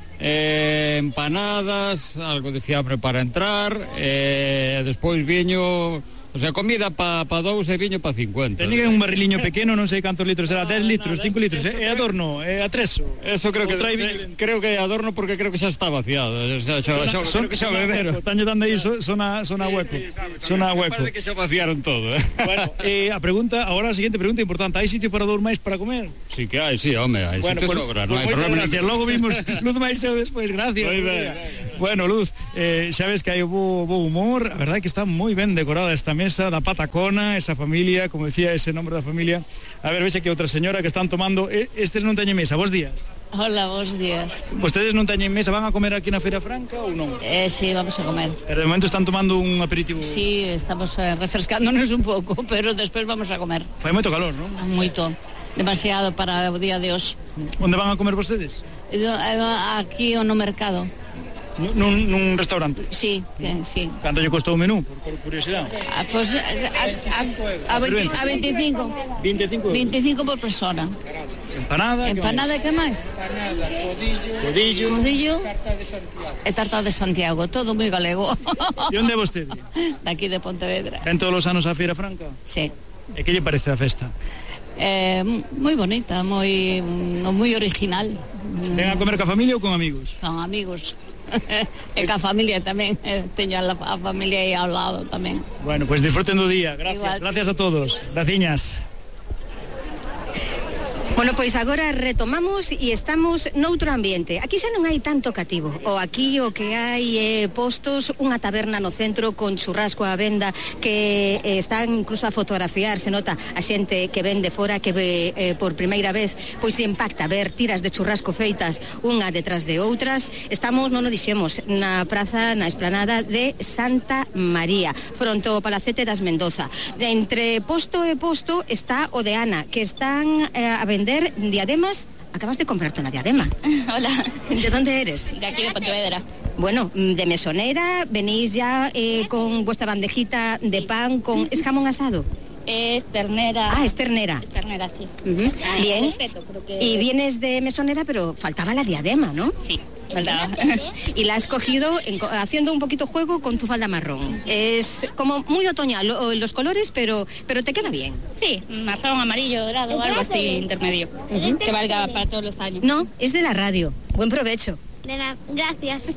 eh, empanadas, algo de fiambre para entrar, e eh, despois viño... O sea, comida para pa dous e viño para cincuenta. Teñen un barriliño pequeno, non sei cantos litros será, dez litros, cinco litros, é adorno, é atreso. Eso creo que trae, creo que é adorno porque creo que xa está vaciado. O sea, xa, xa, son, creo que xa beberon. Están dando aí, sona, sona hueco. Sona hueco. Parece que xa vaciaron todo, eh. Bueno, eh, a pregunta, agora a siguiente pregunta importante, hai sitio para dous máis para comer? Sí que hai, sí, home, hai bueno, sitio pues, sobra, pues, non hai problema. Gracias, logo vimos Luz máis eu despois, gracias. Muy ben. Bueno, Luz, eh, xa ves que hai bo, bo humor, a verdade é que está moi ben decorada esta mesa da Patacón, esa familia, como decía ese nombre da familia. A ver, vexe que outra señora que están tomando, estes non teñen mesa, bos días. Hola, bos días. Vostedes non teñen mesa, van a comer aquí na Feira Franca ou non? Eh, sí, vamos a comer. Pero de momento están tomando un aperitivo. Sí, estamos eh, refrescándonos un pouco, pero despois vamos a comer. Fai moito calor, non? Moito. Demasiado para o día de hoxe. Onde van a comer vostedes? Aquí ou no mercado. Nun, nun restaurante? Sí, que, sí. Canto lle costou o menú, por, por curiosidade? Ah, pues, a, a, a, veinte, a veinticinco. veinticinco euros? veinticinco por persona. Empanada? Empanada, que máis? Empanada, codillo, codillo, codillo tarta de Santiago. E tarta de Santiago, todo moi galego. E onde é vostede? Daqui de Pontevedra. Ven todos os anos a Feira Franca? Sí. E que lle parece a festa? Eh, moi bonita, moi moi original. Ven a comer ca familia ou con amigos? Con amigos. E ca familia tamén, eh, teño a, la, a familia aí ao lado tamén. Bueno, pues disfruten do día. Gracias, igual. Gracias a todos. Graciñas. Bueno, pois agora retomamos e estamos noutro ambiente. Aquí xa non hai tanto cativo. O aquí o que hai é eh, postos, unha taberna no centro con churrasco á venda que eh, están incluso a fotografiar, se nota a xente que ven de fora, que ve eh, por primeira vez, pois se impacta ver tiras de churrasco feitas unha detrás de outras. Estamos, non o dixemos, na praza, na esplanada de Santa María, fronte ao Palacete das Mendoza. De entre posto e posto está o de Ana, que están eh, a vender diademas. Acabas de comprarte una diadema. Hola. ¿De dónde eres? De aquí de Pontevedra. Bueno, de mesonera, venís ya eh, con vuestra bandejita de pan con... ¿Es jamón asado? Es ternera. Ah, es ternera. Es ternera, sí. Uh-huh. Ay, bien. Respeto, que... Y vienes de mesonera, pero faltaba la diadema, ¿no? Sí. Faltaba. Y la has cogido en, haciendo un poquito juego con tu falda marrón. Es como muy otoñal los colores, pero pero te queda bien. Sí, marrón, amarillo, dorado, algo así intermedio. Uh-huh. Que valga para todos los años. No, es de la radio. Buen provecho. De la... Gracias.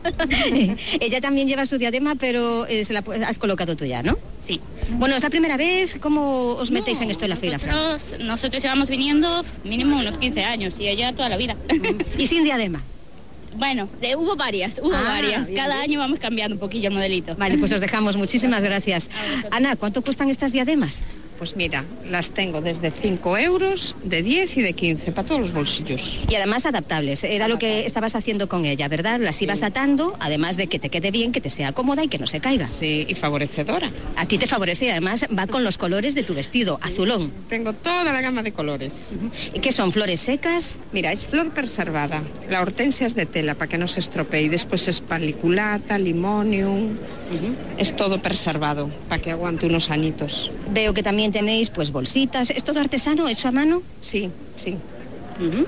Ella también lleva su diadema, pero eh, se la has colocado tú ya, ¿no? Sí. Bueno, ¿es la primera vez? ¿Cómo os metéis no, en esto de la Feira Franca? Nosotros llevamos viniendo mínimo unos quince años y ella toda la vida. ¿Y sin diadema? Bueno, de, hubo varias, hubo ah, varias. Bien, Cada bien. año vamos cambiando un poquillo el modelito. Vale, pues os dejamos. Muchísimas gracias. Ana, ¿cuánto cuestan estas diademas? Pues mira, las tengo desde cinco euros, de diez y de quince, para todos los bolsillos. Y además adaptables, era lo que estabas haciendo con ella, ¿verdad? Las ibas sí. atando, además de que te quede bien, que te sea cómoda y que no se caiga. Sí, y favorecedora. A ti te favorece y además va con los colores de tu vestido, sí. azulón. Tengo toda la gama de colores. Uh-huh. ¿Y qué son, flores secas? Mira, es flor preservada, la hortensia es de tela para que no se estropee, y después es paliculata, limonium, uh-huh. es todo preservado para que aguante unos añitos. Veo que también tenéis pues bolsitas, ¿es todo artesano, hecho a mano? Sí, sí. Uh-huh.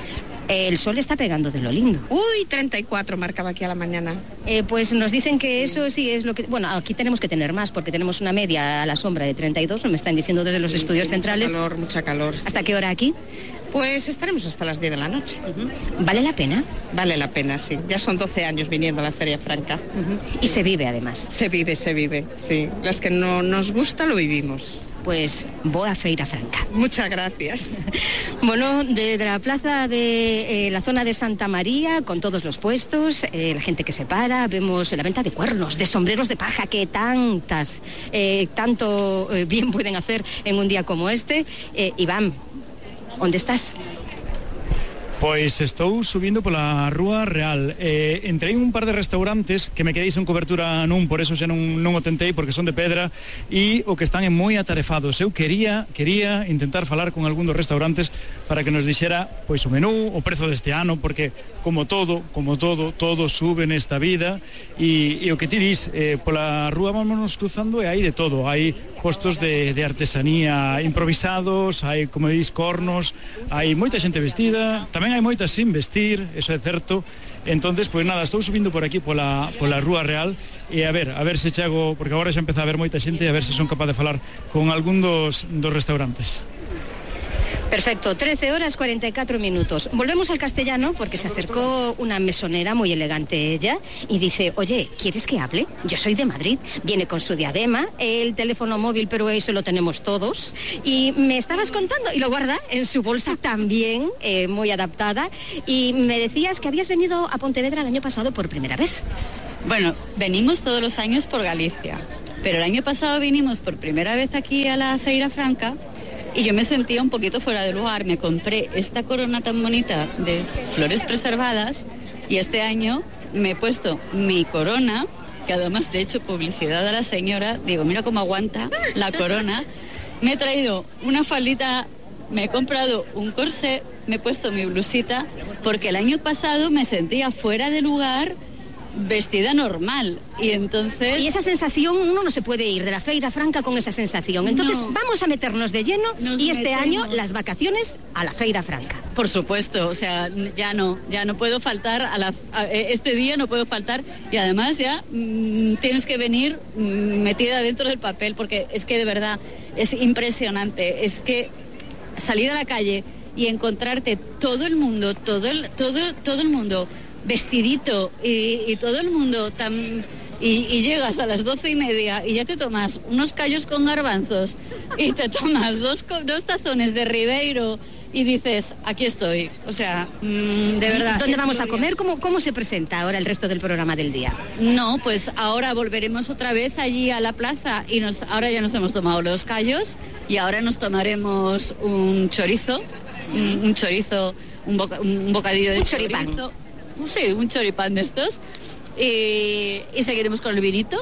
El sol está pegando de lo lindo. Uy, treinta y cuatro marcaba aquí a la mañana. Eh, pues nos dicen que eso sí es lo que... Bueno, aquí tenemos que tener más porque tenemos una media a la sombra de treinta y dos, me están diciendo desde los sí, estudios sí, centrales. Mucha calor, mucha calor. Sí. ¿Hasta qué hora aquí? Pues estaremos hasta las diez de la noche. Uh-huh. ¿Vale la pena? Vale la pena, sí. Ya son doce años viniendo a la Feria Franca. Uh-huh. Sí. Y se vive además. Se vive, se vive, sí. Las que no nos gusta lo vivimos. Pues boa Feira Franca. Muchas gracias. Bueno, desde de la plaza de eh, la zona de Santa María, con todos los puestos, eh, la gente que se para, vemos la venta de cuernos, de sombreros de paja, que tantas, eh, tanto eh, bien pueden hacer en un día como este. Eh, Iván, ¿dónde estás? Pois estou subindo pola Rúa Real. eh, Entrei un par de restaurantes que me quedei sen cobertura nun, por eso xa non, non o tentei, porque son de pedra e o que están é moi atarefados. Eu quería, quería intentar falar con algún dos restaurantes para que nos dixera pois o menú, o prezo deste ano, porque como todo, como todo, todo sube nesta vida e, e o que ti dis, eh, pola rúa vámonos cruzando e hai de todo. Hai postos de, de artesanía improvisados, hai, como dis, cornos, hai moita xente vestida, tamén hai moita sin vestir, eso é certo. Entonces, pois nada, estou subindo por aquí pola, pola Rúa Real e a ver, a ver se chego, porque agora xa empeza a haber moita xente e a ver se son capaz de falar con algún dos, dos restaurantes. Perfecto, trece horas cuarenta y cuatro minutos. Volvemos al castellano porque se acercó una mesonera muy elegante ella y dice, oye, ¿quieres que hable? Yo soy de Madrid, viene con su diadema, el teléfono móvil, pero eso lo tenemos todos. Y me estabas contando, y lo guarda en su bolsa también, eh, muy adaptada, y me decías que habías venido a Pontevedra el año pasado por primera vez. Bueno, venimos todos los años por Galicia, pero el año pasado vinimos por primera vez aquí a la Feira Franca. Y yo me sentía un poquito fuera de lugar. Me compré esta corona tan bonita de flores preservadas y este año me he puesto mi corona, que además le he hecho publicidad a la señora. Digo, mira cómo aguanta la corona. Me he traído una faldita, me he comprado un corsé, me he puesto mi blusita, porque el año pasado me sentía fuera de lugar vestida normal y entonces... Y esa sensación, uno no se puede ir de la Feira Franca con esa sensación. Entonces no. Vamos a meternos de lleno Nos y este metemos. año las vacaciones a la Feira Franca. Por supuesto, o sea, ya no, ya no puedo faltar a la... A este día no puedo faltar y además ya mmm, tienes que venir mmm, metida dentro del papel porque es que de verdad es impresionante. Es que salir a la calle y encontrarte todo el mundo, todo el, todo, todo el mundo... vestidito y, y todo el mundo tan y, y llegas a las doce y media y ya te tomas unos callos con garbanzos y te tomas dos, dos tazones de Ribeiro y dices, aquí estoy, o sea, mmm, de verdad. ¿Dónde vamos a comer? ¿Cómo, ¿Cómo se presenta ahora el resto del programa del día? No, pues ahora volveremos otra vez allí a la plaza y nos, ahora ya nos hemos tomado los callos y ahora nos tomaremos un chorizo, un, un chorizo, un, boca, un bocadillo de un choripán. Chorizo. Sí, un choripán de estos y, y seguiremos con el vinito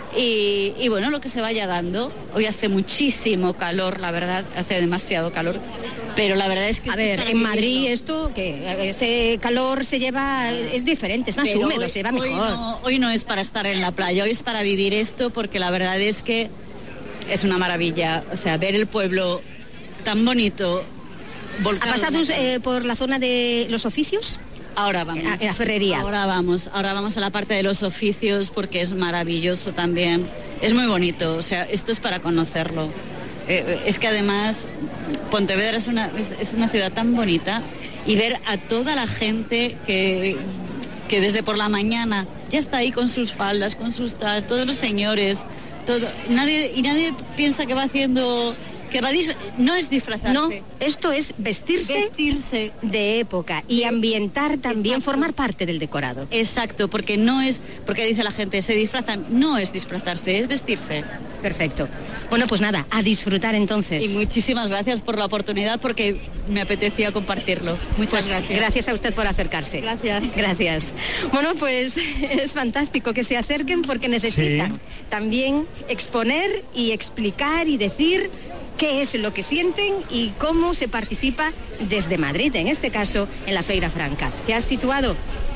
y, y bueno, lo que se vaya dando. Hoy hace muchísimo calor, la verdad, hace demasiado calor, pero la verdad es que... A ver, en Madrid esto, que este calor se lleva, es diferente, es más pero húmedo, hoy, se va mejor. Hoy no, hoy no es para estar en la playa, hoy es para vivir esto porque la verdad es que es una maravilla, o sea, ver el pueblo tan bonito. ¿Ha pasado eh, por la zona de los oficios? Ahora vamos. En la ferrería. Ahora vamos, ahora vamos a la parte de los oficios porque es maravilloso también. Es muy bonito, o sea, esto es para conocerlo. Eh, es que además Pontevedra es una, es, es una ciudad tan bonita y ver a toda la gente que, que desde por la mañana ya está ahí con sus faldas, con sus tal, todos los señores, todo, nadie, y nadie piensa que va haciendo... Que va dis- no es disfrazarse. No, esto es vestirse, vestirse. de época y ambientar también, Exacto. formar parte del decorado. Exacto, porque no es, porque dice la gente, se disfrazan, no es disfrazarse, es vestirse. Perfecto. Bueno, pues nada, a disfrutar entonces. Y muchísimas gracias por la oportunidad porque me apetecía compartirlo. Muchas pues gracias. Gracias a usted por acercarse. Gracias. Gracias. Bueno, pues es fantástico que se acerquen porque necesitan sí. también exponer y explicar y decir qué es lo que sienten y cómo se participa desde Madrid, en este caso en la Feira Franca. ¿Te has situado?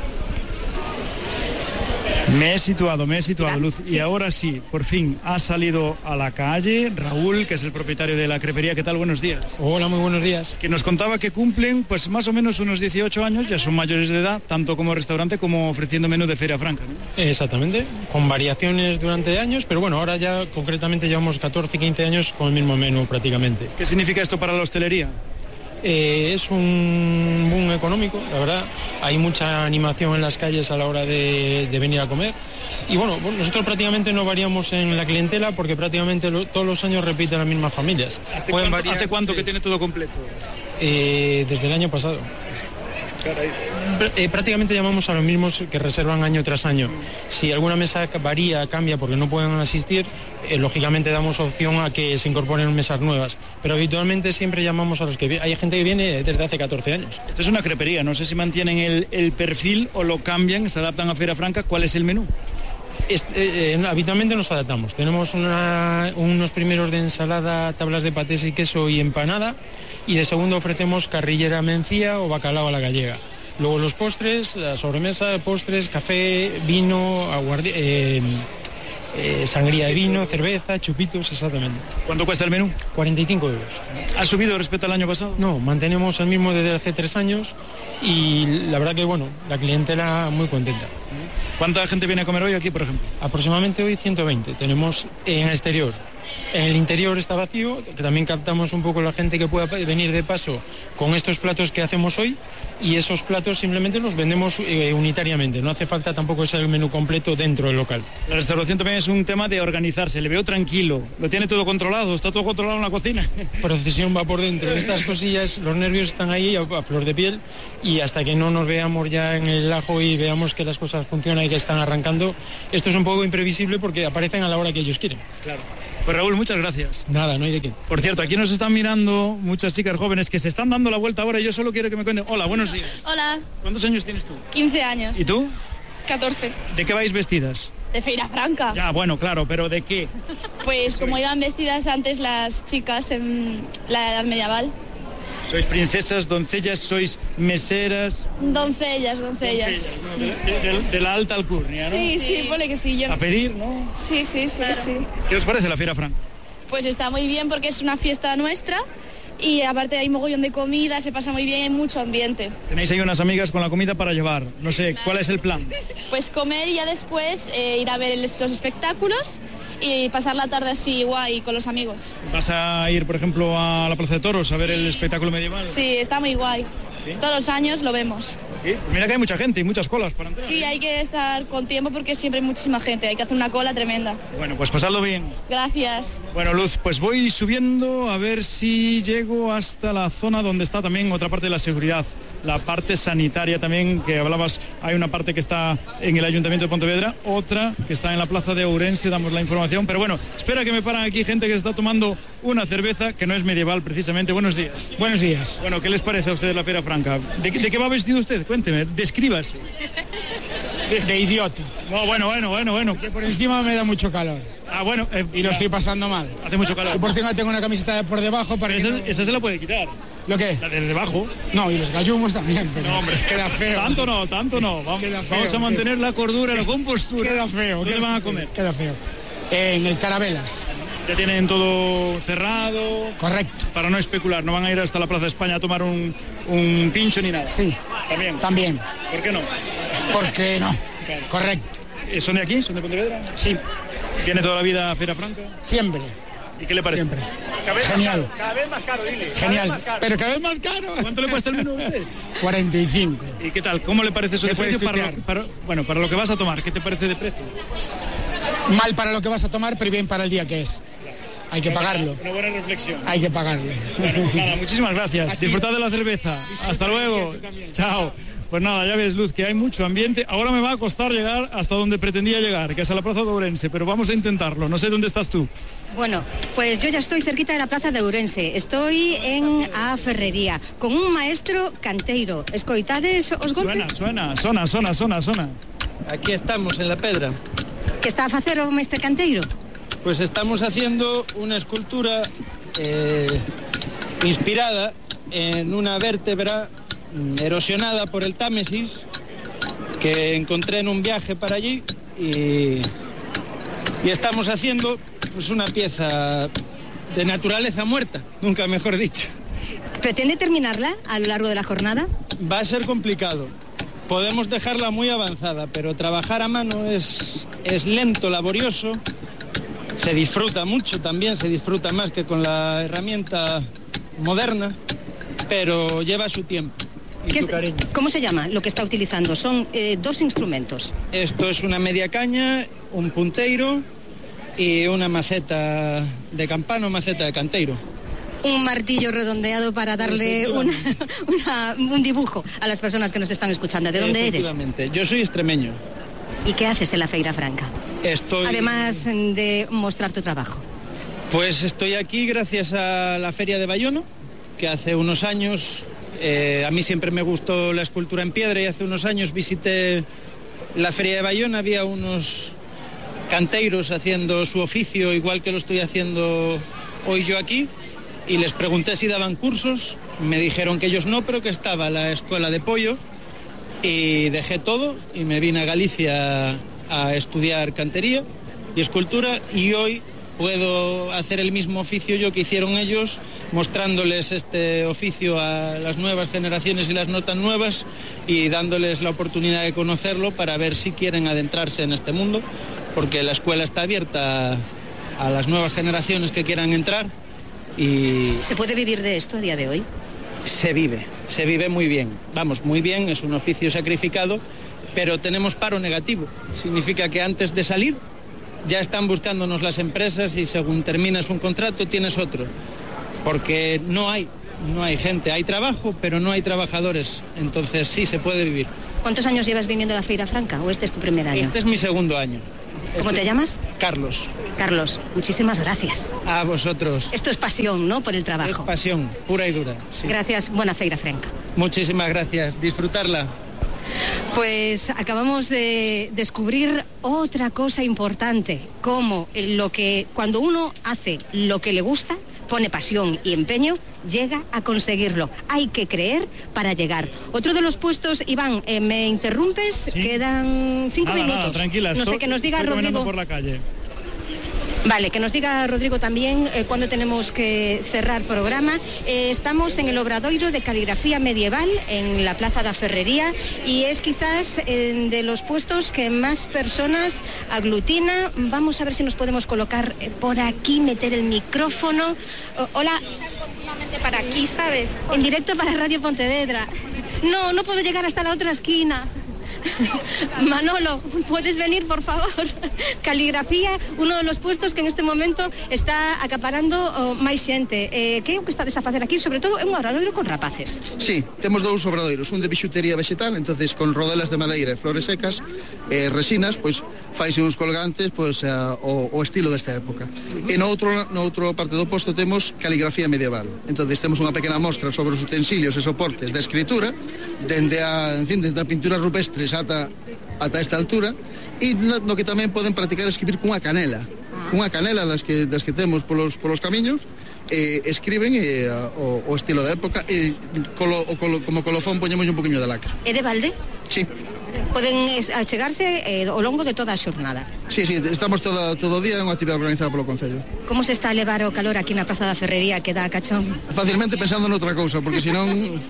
Me he situado, me he situado, Luz. Sí. Y ahora sí, por fin ha salido a la calle Raúl, que es el propietario de la crepería. ¿Qué tal? Buenos días. Hola, muy buenos días. Que nos contaba que cumplen pues más o menos unos dieciocho años, ya son mayores de edad, tanto como restaurante como ofreciendo menú de Feira Franca, ¿no? Exactamente, con variaciones durante años, pero bueno, ahora ya concretamente llevamos catorce, quince años con el mismo menú prácticamente. ¿Qué significa esto para la hostelería? Eh, es un boom económico, la verdad. Hay mucha animación en las calles a la hora de, de venir a comer. Y bueno, nosotros prácticamente no variamos en la clientela porque prácticamente lo, todos los años repiten las mismas familias. ¿Hace, cuánto, ¿hace cuánto que tiene todo completo? Eh, desde el año pasado. Eh, prácticamente llamamos a los mismos que reservan año tras año. Si alguna mesa varía, cambia porque no pueden asistir, eh, lógicamente damos opción a que se incorporen mesas nuevas. Pero habitualmente siempre llamamos a los que vienen. Hay gente que viene desde hace catorce años. Esto es una crepería, no sé si mantienen el, el perfil o lo cambian, se adaptan a Feira Franca. ¿Cuál es el menú? Es, eh, eh, habitualmente nos adaptamos. Tenemos una, unos primeros de ensalada, tablas de patés y queso y empanada, y de segundo ofrecemos carrillera mencía o bacalao a la gallega. Luego los postres, la sobremesa, postres, café, vino, aguardi eh, eh, sangría de vino, cerveza, chupitos, exactamente. ¿Cuánto cuesta el menú? cuarenta y cinco euros. ¿Ha subido respecto al año pasado? No, mantenemos el mismo desde hace tres años y la verdad que, bueno, la clientela muy contenta. ¿Cuánta gente viene a comer hoy aquí, por ejemplo? Aproximadamente hoy ciento veinte. Tenemos en el exterior. En el interior está vacío, que también captamos un poco la gente que pueda venir de paso con estos platos que hacemos hoy, y esos platos simplemente los vendemos eh, unitariamente. No hace falta tampoco ser el menú completo dentro del local. La restauración también es un tema de organizarse. Le veo tranquilo, lo tiene todo controlado, está todo controlado en la cocina. Procesión va por dentro. Estas cosillas, los nervios están ahí a, a flor de piel, y hasta que no nos veamos ya en el ajo y veamos que las cosas funcionan y que están arrancando, esto es un poco imprevisible porque aparecen a la hora que ellos quieren. Claro. Pues Raúl, muchas gracias. Nada, no hay de qué. Por cierto, aquí nos están mirando muchas chicas jóvenes que se están dando la vuelta ahora y yo solo quiero que me cuenten. Hola, buenos días. Hola. ¿Cuántos años tienes tú? quince años. ¿Y tú? catorce. ¿De qué vais vestidas? De Feira Franca. Ya, bueno, claro, pero ¿de qué? Pues como iban vestidas antes las chicas en la edad medieval. ¿Sois princesas, doncellas, sois meseras? Doncellas, doncellas. doncellas ¿no? de, de, de, de la alta alcurnia, ¿no? Sí, sí, pone que sí. Yo... A pedir, ¿no? Sí, sí, sí, claro. Sí. ¿Qué os parece la Feira Franca? Pues está muy bien porque es una fiesta nuestra y aparte hay mogollón de comida, se pasa muy bien, hay mucho ambiente. Tenéis ahí unas amigas con la comida para llevar, no sé, ¿cuál es el plan? Pues comer y ya después eh, ir a ver los espectáculos y pasar la tarde así guay con los amigos. ¿Vas a ir, por ejemplo, a la Plaza de Toros a ver sí. el espectáculo medieval? Sí, está muy guay. ¿Sí? Todos los años lo vemos. ¿Sí? Mira que hay mucha gente y muchas colas para entrar. Sí, hay que estar con tiempo porque siempre hay muchísima gente, hay que hacer una cola tremenda. Bueno, pues pasadlo bien. Gracias. Bueno, Luz, pues voy subiendo a ver si llego hasta la zona donde está también otra parte de la seguridad, la parte sanitaria también, que hablabas, hay una parte que está en el Ayuntamiento de Pontevedra, otra que está en la plaza de Ourense, damos la información, pero bueno, espera que me paran aquí gente que se está tomando una cerveza que no es medieval precisamente. Buenos días. Buenos días. Bueno, ¿qué les parece a ustedes la Feira Franca? ¿De, de qué va vestido usted? Cuénteme, descríbase. De, de idiota. No, bueno, bueno, bueno, bueno. Que por encima me da mucho calor. Ah, bueno. Eh, y lo estoy pasando mal. Hace mucho calor. Y por encima tengo una camiseta por debajo para esa, que no... esa se la puede quitar. ¿Lo qué? La de debajo. No, y los gallumos también. Pero no, hombre. Queda feo. Tanto no, tanto no. Vamos, feo, vamos a mantener queda... la cordura, la compostura. Queda feo. ¿Dónde queda van a feo, comer? Queda feo. En el Carabelas. Ya tienen todo cerrado. Correcto. Para no especular, no van a ir hasta la Plaza de España a tomar un, un pincho ni nada. Sí. También. También. ¿Por qué no? Porque no. Claro. Correcto. ¿Son de aquí? ¿Son de Pontevedra? Sí. ¿Viene toda la vida a Feira Franca? Siempre. ¿Y qué le parece? Siempre. Cada vez Genial. Más caro, cada vez más caro, dile. Genial. Más caro. Pero cada vez más caro. ¿Cuánto le cuesta el menú a usted? cuarenta y cinco. ¿Y qué tal? ¿Cómo le parece eso de precio para lo, para, bueno, para lo que vas a tomar? ¿Qué te parece de precio? Mal para lo que vas a tomar, pero bien para el día que es. Hay que una pagarlo. Buena, una buena reflexión. Hay que pagarlo. Bueno, pues nada, muchísimas gracias. Disfrutad de la cerveza. Hasta luego. Chao. Pues nada, ya ves, Luz, que hay mucho ambiente. Ahora me va a costar llegar hasta donde pretendía llegar, que es a la Plaza de Ourense, pero vamos a intentarlo. No sé dónde estás tú. Bueno, pues yo ya estoy cerquita de la Plaza de Ourense. Estoy en a Ferrería, con un maestro canteiro. ¿Escoitades os golpes? Suena, suena, sona, sona, sona, sona. Aquí estamos, en la pedra. ¿Qué está a facer o maestro canteiro? Pues estamos haciendo una escultura eh, inspirada en una vértebra erosionada por el Támesis que encontré en un viaje para allí y, y estamos haciendo pues una pieza de naturaleza muerta, nunca mejor dicho. ¿Pretende terminarla a lo largo de la jornada? Va a ser complicado. Podemos dejarla muy avanzada, pero trabajar a mano es, es lento, laborioso. Se disfruta mucho también, se disfruta más que con la herramienta moderna, pero lleva su tiempo. ¿Qué es, ¿Cómo se llama lo que está utilizando? Son eh, dos instrumentos. Esto es una media caña, un punteiro y una maceta de campano, maceta de canteiro. un martillo redondeado para darle una, una, un dibujo a las personas que nos están escuchando. ¿De dónde eres? Efectivamente, yo soy extremeño. ¿Y qué haces en la Feira Franca? Estoy... Además de mostrar tu trabajo. Pues estoy aquí gracias a la Feria de Bayona, que hace unos años, eh, a mí siempre me gustó la escultura en piedra y hace unos años visité la Feria de Bayona, había unos canteiros haciendo su oficio igual que lo estoy haciendo hoy yo aquí y les pregunté si daban cursos, me dijeron que ellos no, pero que estaba la escuela de pollo y dejé todo y me vine a Galicia a estudiar cantería y escultura y hoy puedo hacer el mismo oficio yo que hicieron ellos, mostrándoles este oficio a las nuevas generaciones y las no tan nuevas y dándoles la oportunidad de conocerlo para ver si quieren adentrarse en este mundo, porque la escuela está abierta a las nuevas generaciones que quieran entrar y... ¿Se puede vivir de esto a día de hoy? Se vive, se vive muy bien, vamos, muy bien, es un oficio sacrificado, pero tenemos paro negativo, significa que antes de salir ya están buscándonos las empresas y según terminas un contrato tienes otro, porque no hay, no hay gente, hay trabajo, pero no hay trabajadores, entonces sí se puede vivir. ¿Cuántos años llevas viniendo a la Feira Franca o este es tu primer año? Este es mi segundo año. ¿Cómo este... te llamas? Carlos. Carlos, muchísimas gracias. A vosotros. Esto es pasión, ¿no? Por el trabajo. Es pasión, pura y dura. Sí. Gracias, buena Feira Franca. Muchísimas gracias, disfrutarla. Pues acabamos de descubrir otra cosa importante, como lo que cuando uno hace lo que le gusta, pone pasión y empeño, llega a conseguirlo. Hay que creer para llegar. Otro de los puestos, Iván, eh, ¿me interrumpes? ¿Sí? Quedan cinco nada, minutos. Nada, tranquila, no estoy, sé, que nos diga estoy Rodrigo por la calle. Vale, que nos diga Rodrigo también eh, cuándo tenemos que cerrar programa. Eh, estamos en el Obradoiro de Caligrafía Medieval, en la Plaza da Ferrería, y es quizás eh, de los puestos que más personas aglutina. Vamos a ver si nos podemos colocar eh, por aquí, meter el micrófono. Oh, hola. Para aquí, ¿sabes? En directo para Radio Pontevedra. No, no puedo llegar hasta la otra esquina. Manolo, ¿puedes venir, por favor? Caligrafía, uno de los puestos que en este momento está acaparando oh, máis xente. Eh, que é o que estades a facer aquí? Sobre todo é un obradoiro con rapaces. Sí, temos dous obradoiros, un de bixutería vegetal, entonces con rodelas de madeira e flores secas, eh, resinas, pois faise uns colgantes pois, a, o, o estilo desta época. Uh-huh. E no outro, no outro parte do posto temos caligrafía medieval. Entonces temos unha pequena mostra sobre os utensilios e soportes da escritura, dende a, en fin, dende a pintura rupestres ata, ata esta altura, e no, no que tamén poden practicar escribir cunha canela. Cunha canela das que, das que temos polos, polos camiños, eh, escriben eh, o, o estilo da época e colo, o colo, como colofón poñemos un poquinho de lacre. É de balde? Sí. Poden achegarse eh, ao longo de toda a xornada. Sí, sí, estamos toda, todo o día en unha actividade organizada polo Concello. Como se está a levar o calor aquí na Praza da Ferrería que dá a cachón? Facilmente pensando noutra cousa, porque senón...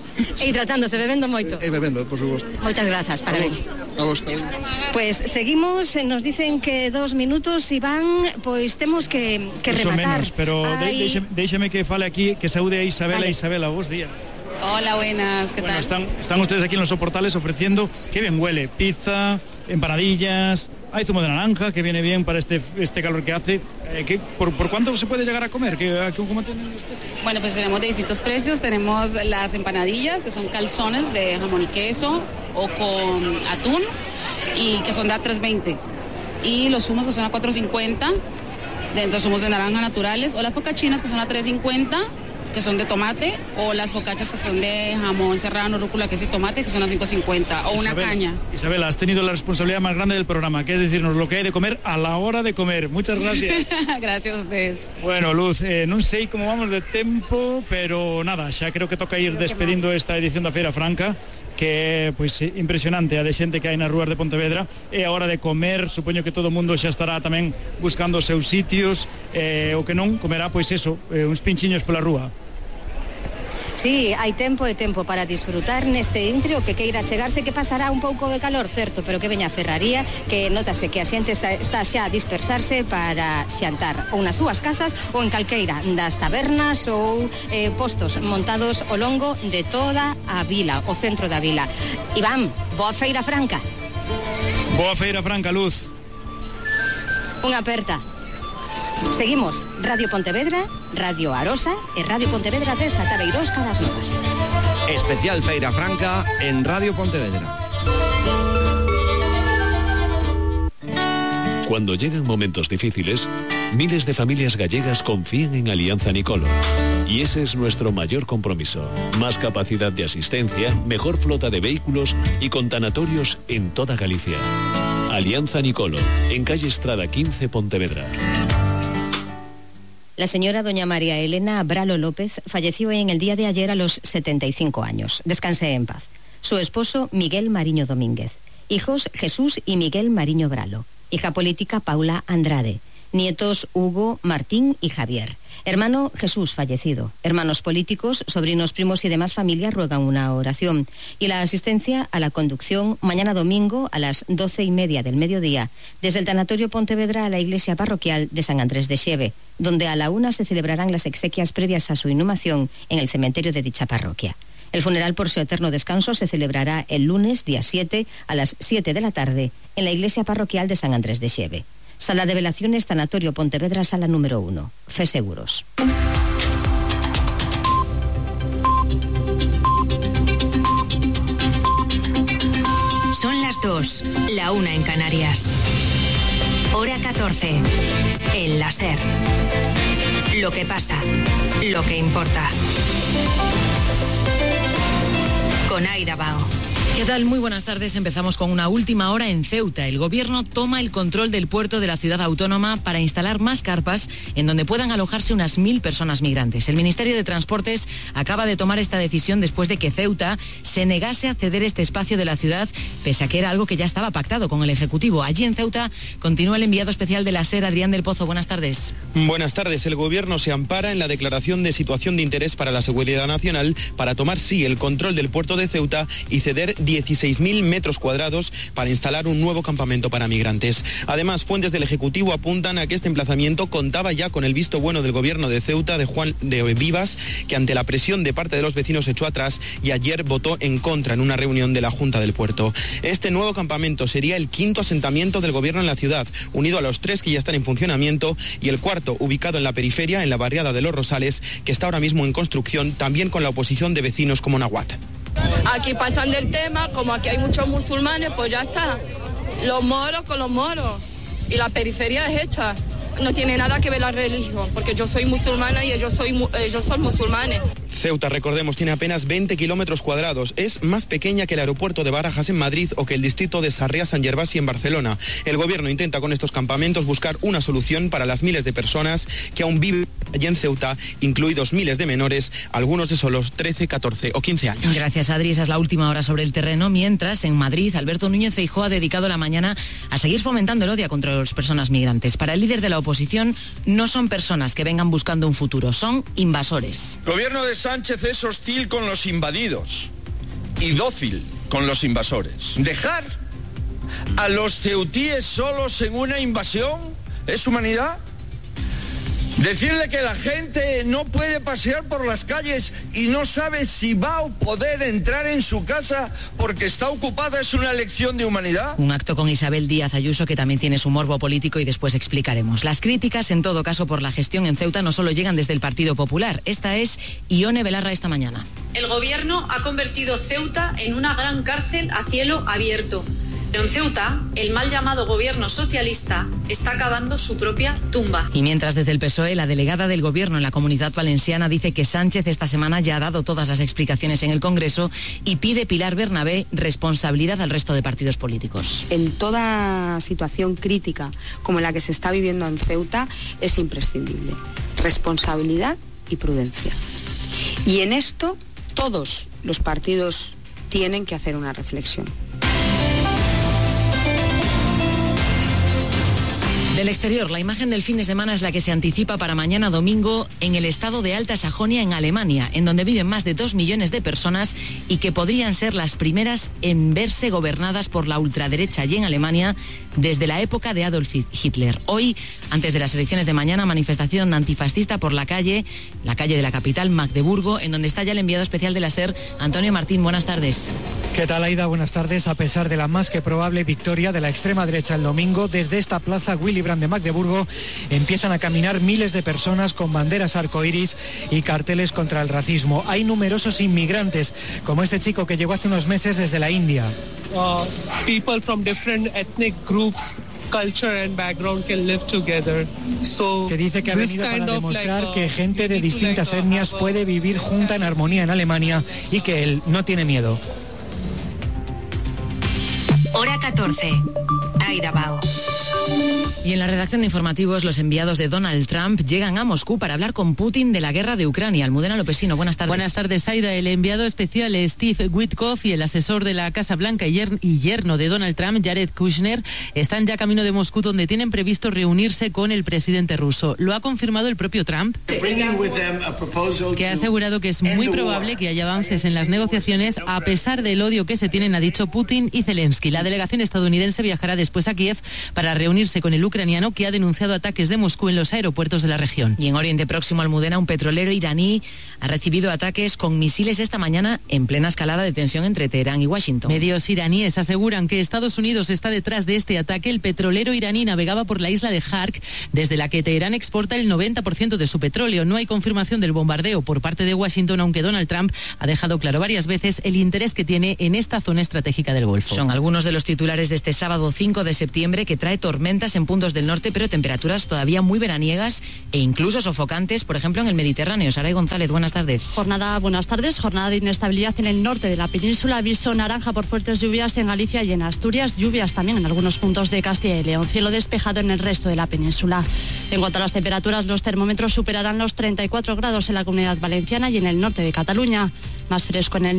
E hidratándose, bebendo moito. E bebendo, por suposto. Moitas grazas, parabéns. A vos, a vos. Pues seguimos, nos dicen que dos minutos, Iván, pois temos que, que rematar. Menos, pero Ay... déixeme, déixeme que fale aquí, que saúde a Isabela. Vale. Isabela, vos días. Hola, buenas, ¿qué bueno, tal? Están, están ustedes aquí en los soportales ofreciendo, qué bien huele, pizza, empanadillas, hay zumo de naranja, que viene bien para este, este calor que hace. Eh, ¿qué, por, ¿Por cuánto se puede llegar a comer? ¿Qué, ¿Cómo tienen los precios? Bueno, pues tenemos de distintos precios, tenemos las empanadillas, que son calzones de jamón y queso, o con atún, y que son de a tres veinte. Y los zumos que son a cuatro cincuenta, dentro zumos de naranja naturales, o las focachinas que son a tres cincuenta, que son de tomate, o las focachas que son de jamón serrano, rúcula, queso y tomate, que son a cinco cincuenta, o Isabel, una caña. Isabela, has tenido la responsabilidad más grande del programa, que es decirnos lo que hay de comer a la hora de comer. Muchas gracias. Gracias a ustedes. Bueno, Luz, eh, non sei como vamos de tempo, pero nada, xa creo que toca ir despedindo esta edición da Feira Franca, que é pois impresionante a de xente que hai nas rúas de Pontevedra. E a hora de comer, supoño que todo o mundo xa estará tamén buscando os seus sitios, eh, o que non comerá pois eso, eh, uns pinchiños pola rúa. Sí, hai tempo e tempo para disfrutar neste intrio que queira chegarse, que pasará un pouco de calor, certo, pero que veña a Ferraría, que notase que a xente está xa a dispersarse para xantar ou nas súas casas ou en calqueira das tabernas ou eh, postos montados ao longo de toda a vila, o centro da vila. Iván, boa Feira Franca. Boa Feira Franca, Luz. Unha aperta. Seguimos Radio Pontevedra, Radio Arosa e Radio Pontevedra dez ata Beirós Calas Novas. Especial Feira Franca en Radio Pontevedra. Cuando llegan momentos difíciles, miles de familias gallegas confían en Alianza Nicolo. Y ese es nuestro mayor compromiso. Más capacidad de asistencia, mejor flota de vehículos y con tanatorios en toda Galicia. Alianza Nicolo, en calle Estrada quince, Pontevedra. La señora doña María Elena Bralo López falleció en el día de ayer a los setenta y cinco años. Descanse en paz. Su esposo, Miguel Mariño Domínguez. Hijos, Jesús y Miguel Mariño Bralo. Hija política, Paula Andrade. Nietos, Hugo, Martín y Javier. Hermano, Jesús, fallecido. Hermanos políticos, sobrinos, primos y demás familias ruegan una oración. Y la asistencia a la conducción mañana domingo a las doce y media del mediodía desde el Tanatorio Pontevedra a la iglesia parroquial de San Andrés de Xeve, donde a la una se celebrarán las exequias previas a su inhumación en el cementerio de dicha parroquia. El funeral por su eterno descanso se celebrará el lunes, día siete, a las siete de la tarde, en la iglesia parroquial de San Andrés de Xeve. Sala de velaciones, Tanatorio Pontevedra, sala número uno. Fe Seguros. Son las dos, la una en Canarias. Hora catorce. El la SER. Lo que pasa, lo que importa. Con Aida Bao. ¿Qué tal? Muy buenas tardes. Empezamos con una última hora en Ceuta. El gobierno toma el control del puerto de la ciudad autónoma para instalar más carpas en donde puedan alojarse unas mil personas migrantes. El Ministerio de Transportes acaba de tomar esta decisión después de que Ceuta se negase a ceder este espacio de la ciudad, pese a que era algo que ya estaba pactado con el Ejecutivo. Allí en Ceuta continúa el enviado especial de la SER, Adrián del Pozo. Buenas tardes. Buenas tardes. El gobierno se ampara en la declaración de situación de interés para la seguridad nacional para tomar, sí, el control del puerto de Ceuta y ceder dieciséis mil metros cuadrados para instalar un nuevo campamento para migrantes. Además, fuentes del Ejecutivo apuntan a que este emplazamiento contaba ya con el visto bueno del gobierno de Ceuta, de Juan de Vivas, que ante la presión de parte de los vecinos echó atrás y ayer votó en contra en una reunión de la Junta del Puerto. Este nuevo campamento sería el quinto asentamiento del gobierno en la ciudad, unido a los tres que ya están en funcionamiento, y el cuarto, ubicado en la periferia, en la barriada de Los Rosales, que está ahora mismo en construcción, también con la oposición de vecinos como Nahuat. Aquí pasan del tema, como aquí hay muchos musulmanes, pues ya está. Los moros con los moros. Y la periferia es esta. No tiene nada que ver la religión, porque yo soy musulmana y ellos, soy, ellos son musulmanes. Ceuta, recordemos, tiene apenas veinte kilómetros cuadrados. Es más pequeña que el aeropuerto de Barajas en Madrid o que el distrito de Sarriá-San Gervasi en Barcelona. El gobierno intenta con estos campamentos buscar una solución para las miles de personas que aún viven allí en Ceuta, incluidos miles de menores, algunos de solo trece, catorce o quince años. Gracias, Adri. Esa es la última hora sobre el terreno. Mientras, en Madrid, Alberto Núñez Feijóo ha dedicado la mañana a seguir fomentando el odio contra las personas migrantes. Para el líder de la oposición, no son personas que vengan buscando un futuro, son invasores. El gobierno de Sánchez es hostil con los invadidos y dócil con los invasores. ¿Dejar a los ceutíes solos en una invasión es humanidad? Decirle que la gente no puede pasear por las calles y no sabe si va a poder entrar en su casa porque está ocupada es una lección de humanidad. Un acto con Isabel Díaz Ayuso que también tiene su morbo político y después explicaremos. Las críticas, en todo caso, por la gestión en Ceuta no solo llegan desde el Partido Popular. Esta es Ione Belarra esta mañana. El gobierno ha convertido Ceuta en una gran cárcel a cielo abierto. Pero en Ceuta, el mal llamado gobierno socialista está cavando su propia tumba. Y mientras desde el P S O E, la delegada del gobierno en la Comunidad Valenciana dice que Sánchez esta semana ya ha dado todas las explicaciones en el Congreso y pide Pilar Bernabé responsabilidad al resto de partidos políticos. En toda situación crítica como la que se está viviendo en Ceuta es imprescindible responsabilidad y prudencia. Y en esto todos los partidos tienen que hacer una reflexión. Del exterior, la imagen del fin de semana es la que se anticipa para mañana domingo en el estado de Alta Sajonia, en Alemania, en donde viven más de dos millones de personas y que podrían ser las primeras en verse gobernadas por la ultraderecha allí en Alemania desde la época de Adolf Hitler. Hoy, antes de las elecciones de mañana, manifestación antifascista por la calle, la calle de la capital, Magdeburgo, en donde está ya el enviado especial de la SER, Antonio Martín. Buenas tardes. ¿Qué tal, Aida? Buenas tardes. A pesar de la más que probable victoria de la extrema derecha el domingo, desde esta plaza Willy Brand de Magdeburgo empiezan a caminar miles de personas con banderas arcoíris y carteles contra el racismo. Hay numerosos inmigrantes, como este chico que llegó hace unos meses desde la India. Uh, people from different ethnic groups, culture and background can live together. So, que dice que ha venido para demostrar like, uh, que gente de distintas like, uh, etnias puede vivir junta en armonía en Alemania y que él no tiene miedo. Hora catorce. Aida Bao. Y en la redacción de informativos, los enviados de Donald Trump llegan a Moscú para hablar con Putin de la guerra de Ucrania. Almudena Lopesino, buenas tardes. Buenas tardes, Aida. El enviado especial Steve Witkoff y el asesor de la Casa Blanca y yerno de Donald Trump, Jared Kushner, están ya camino de Moscú, donde tienen previsto reunirse con el presidente ruso. Lo ha confirmado el propio Trump, que ha asegurado que es muy probable que haya avances en las negociaciones a pesar del odio que se tienen, ha dicho Putin y Zelensky. La delegación estadounidense viajará después a Kiev para reunirse con el ucraniano, que ha denunciado ataques de Moscú en los aeropuertos de la región. Y en Oriente Próximo, Almudena, un petrolero iraní ha recibido ataques con misiles esta mañana en plena escalada de tensión entre Teherán y Washington. Medios iraníes aseguran que Estados Unidos está detrás de este ataque. El petrolero iraní navegaba por la isla de Hark, desde la que Teherán exporta el noventa por ciento de su petróleo. No hay confirmación del bombardeo por parte de Washington, aunque Donald Trump ha dejado claro varias veces el interés que tiene en esta zona estratégica del Golfo. Son algunos de los titulares de este sábado cinco de septiembre, que trae tormentas en puntos del norte, pero temperaturas todavía muy veraniegas e incluso sofocantes, por ejemplo en el Mediterráneo. Saray González, buenas tardes. Jornada, buenas tardes. Jornada de inestabilidad en el norte de la península. Aviso naranja por fuertes lluvias en Galicia y en Asturias. Lluvias también en algunos puntos de Castilla y León. Cielo despejado en el resto de la península. En cuanto a las temperaturas, los termómetros superarán los treinta y cuatro grados en la Comunidad Valenciana y en el norte de Cataluña. Más fresco en el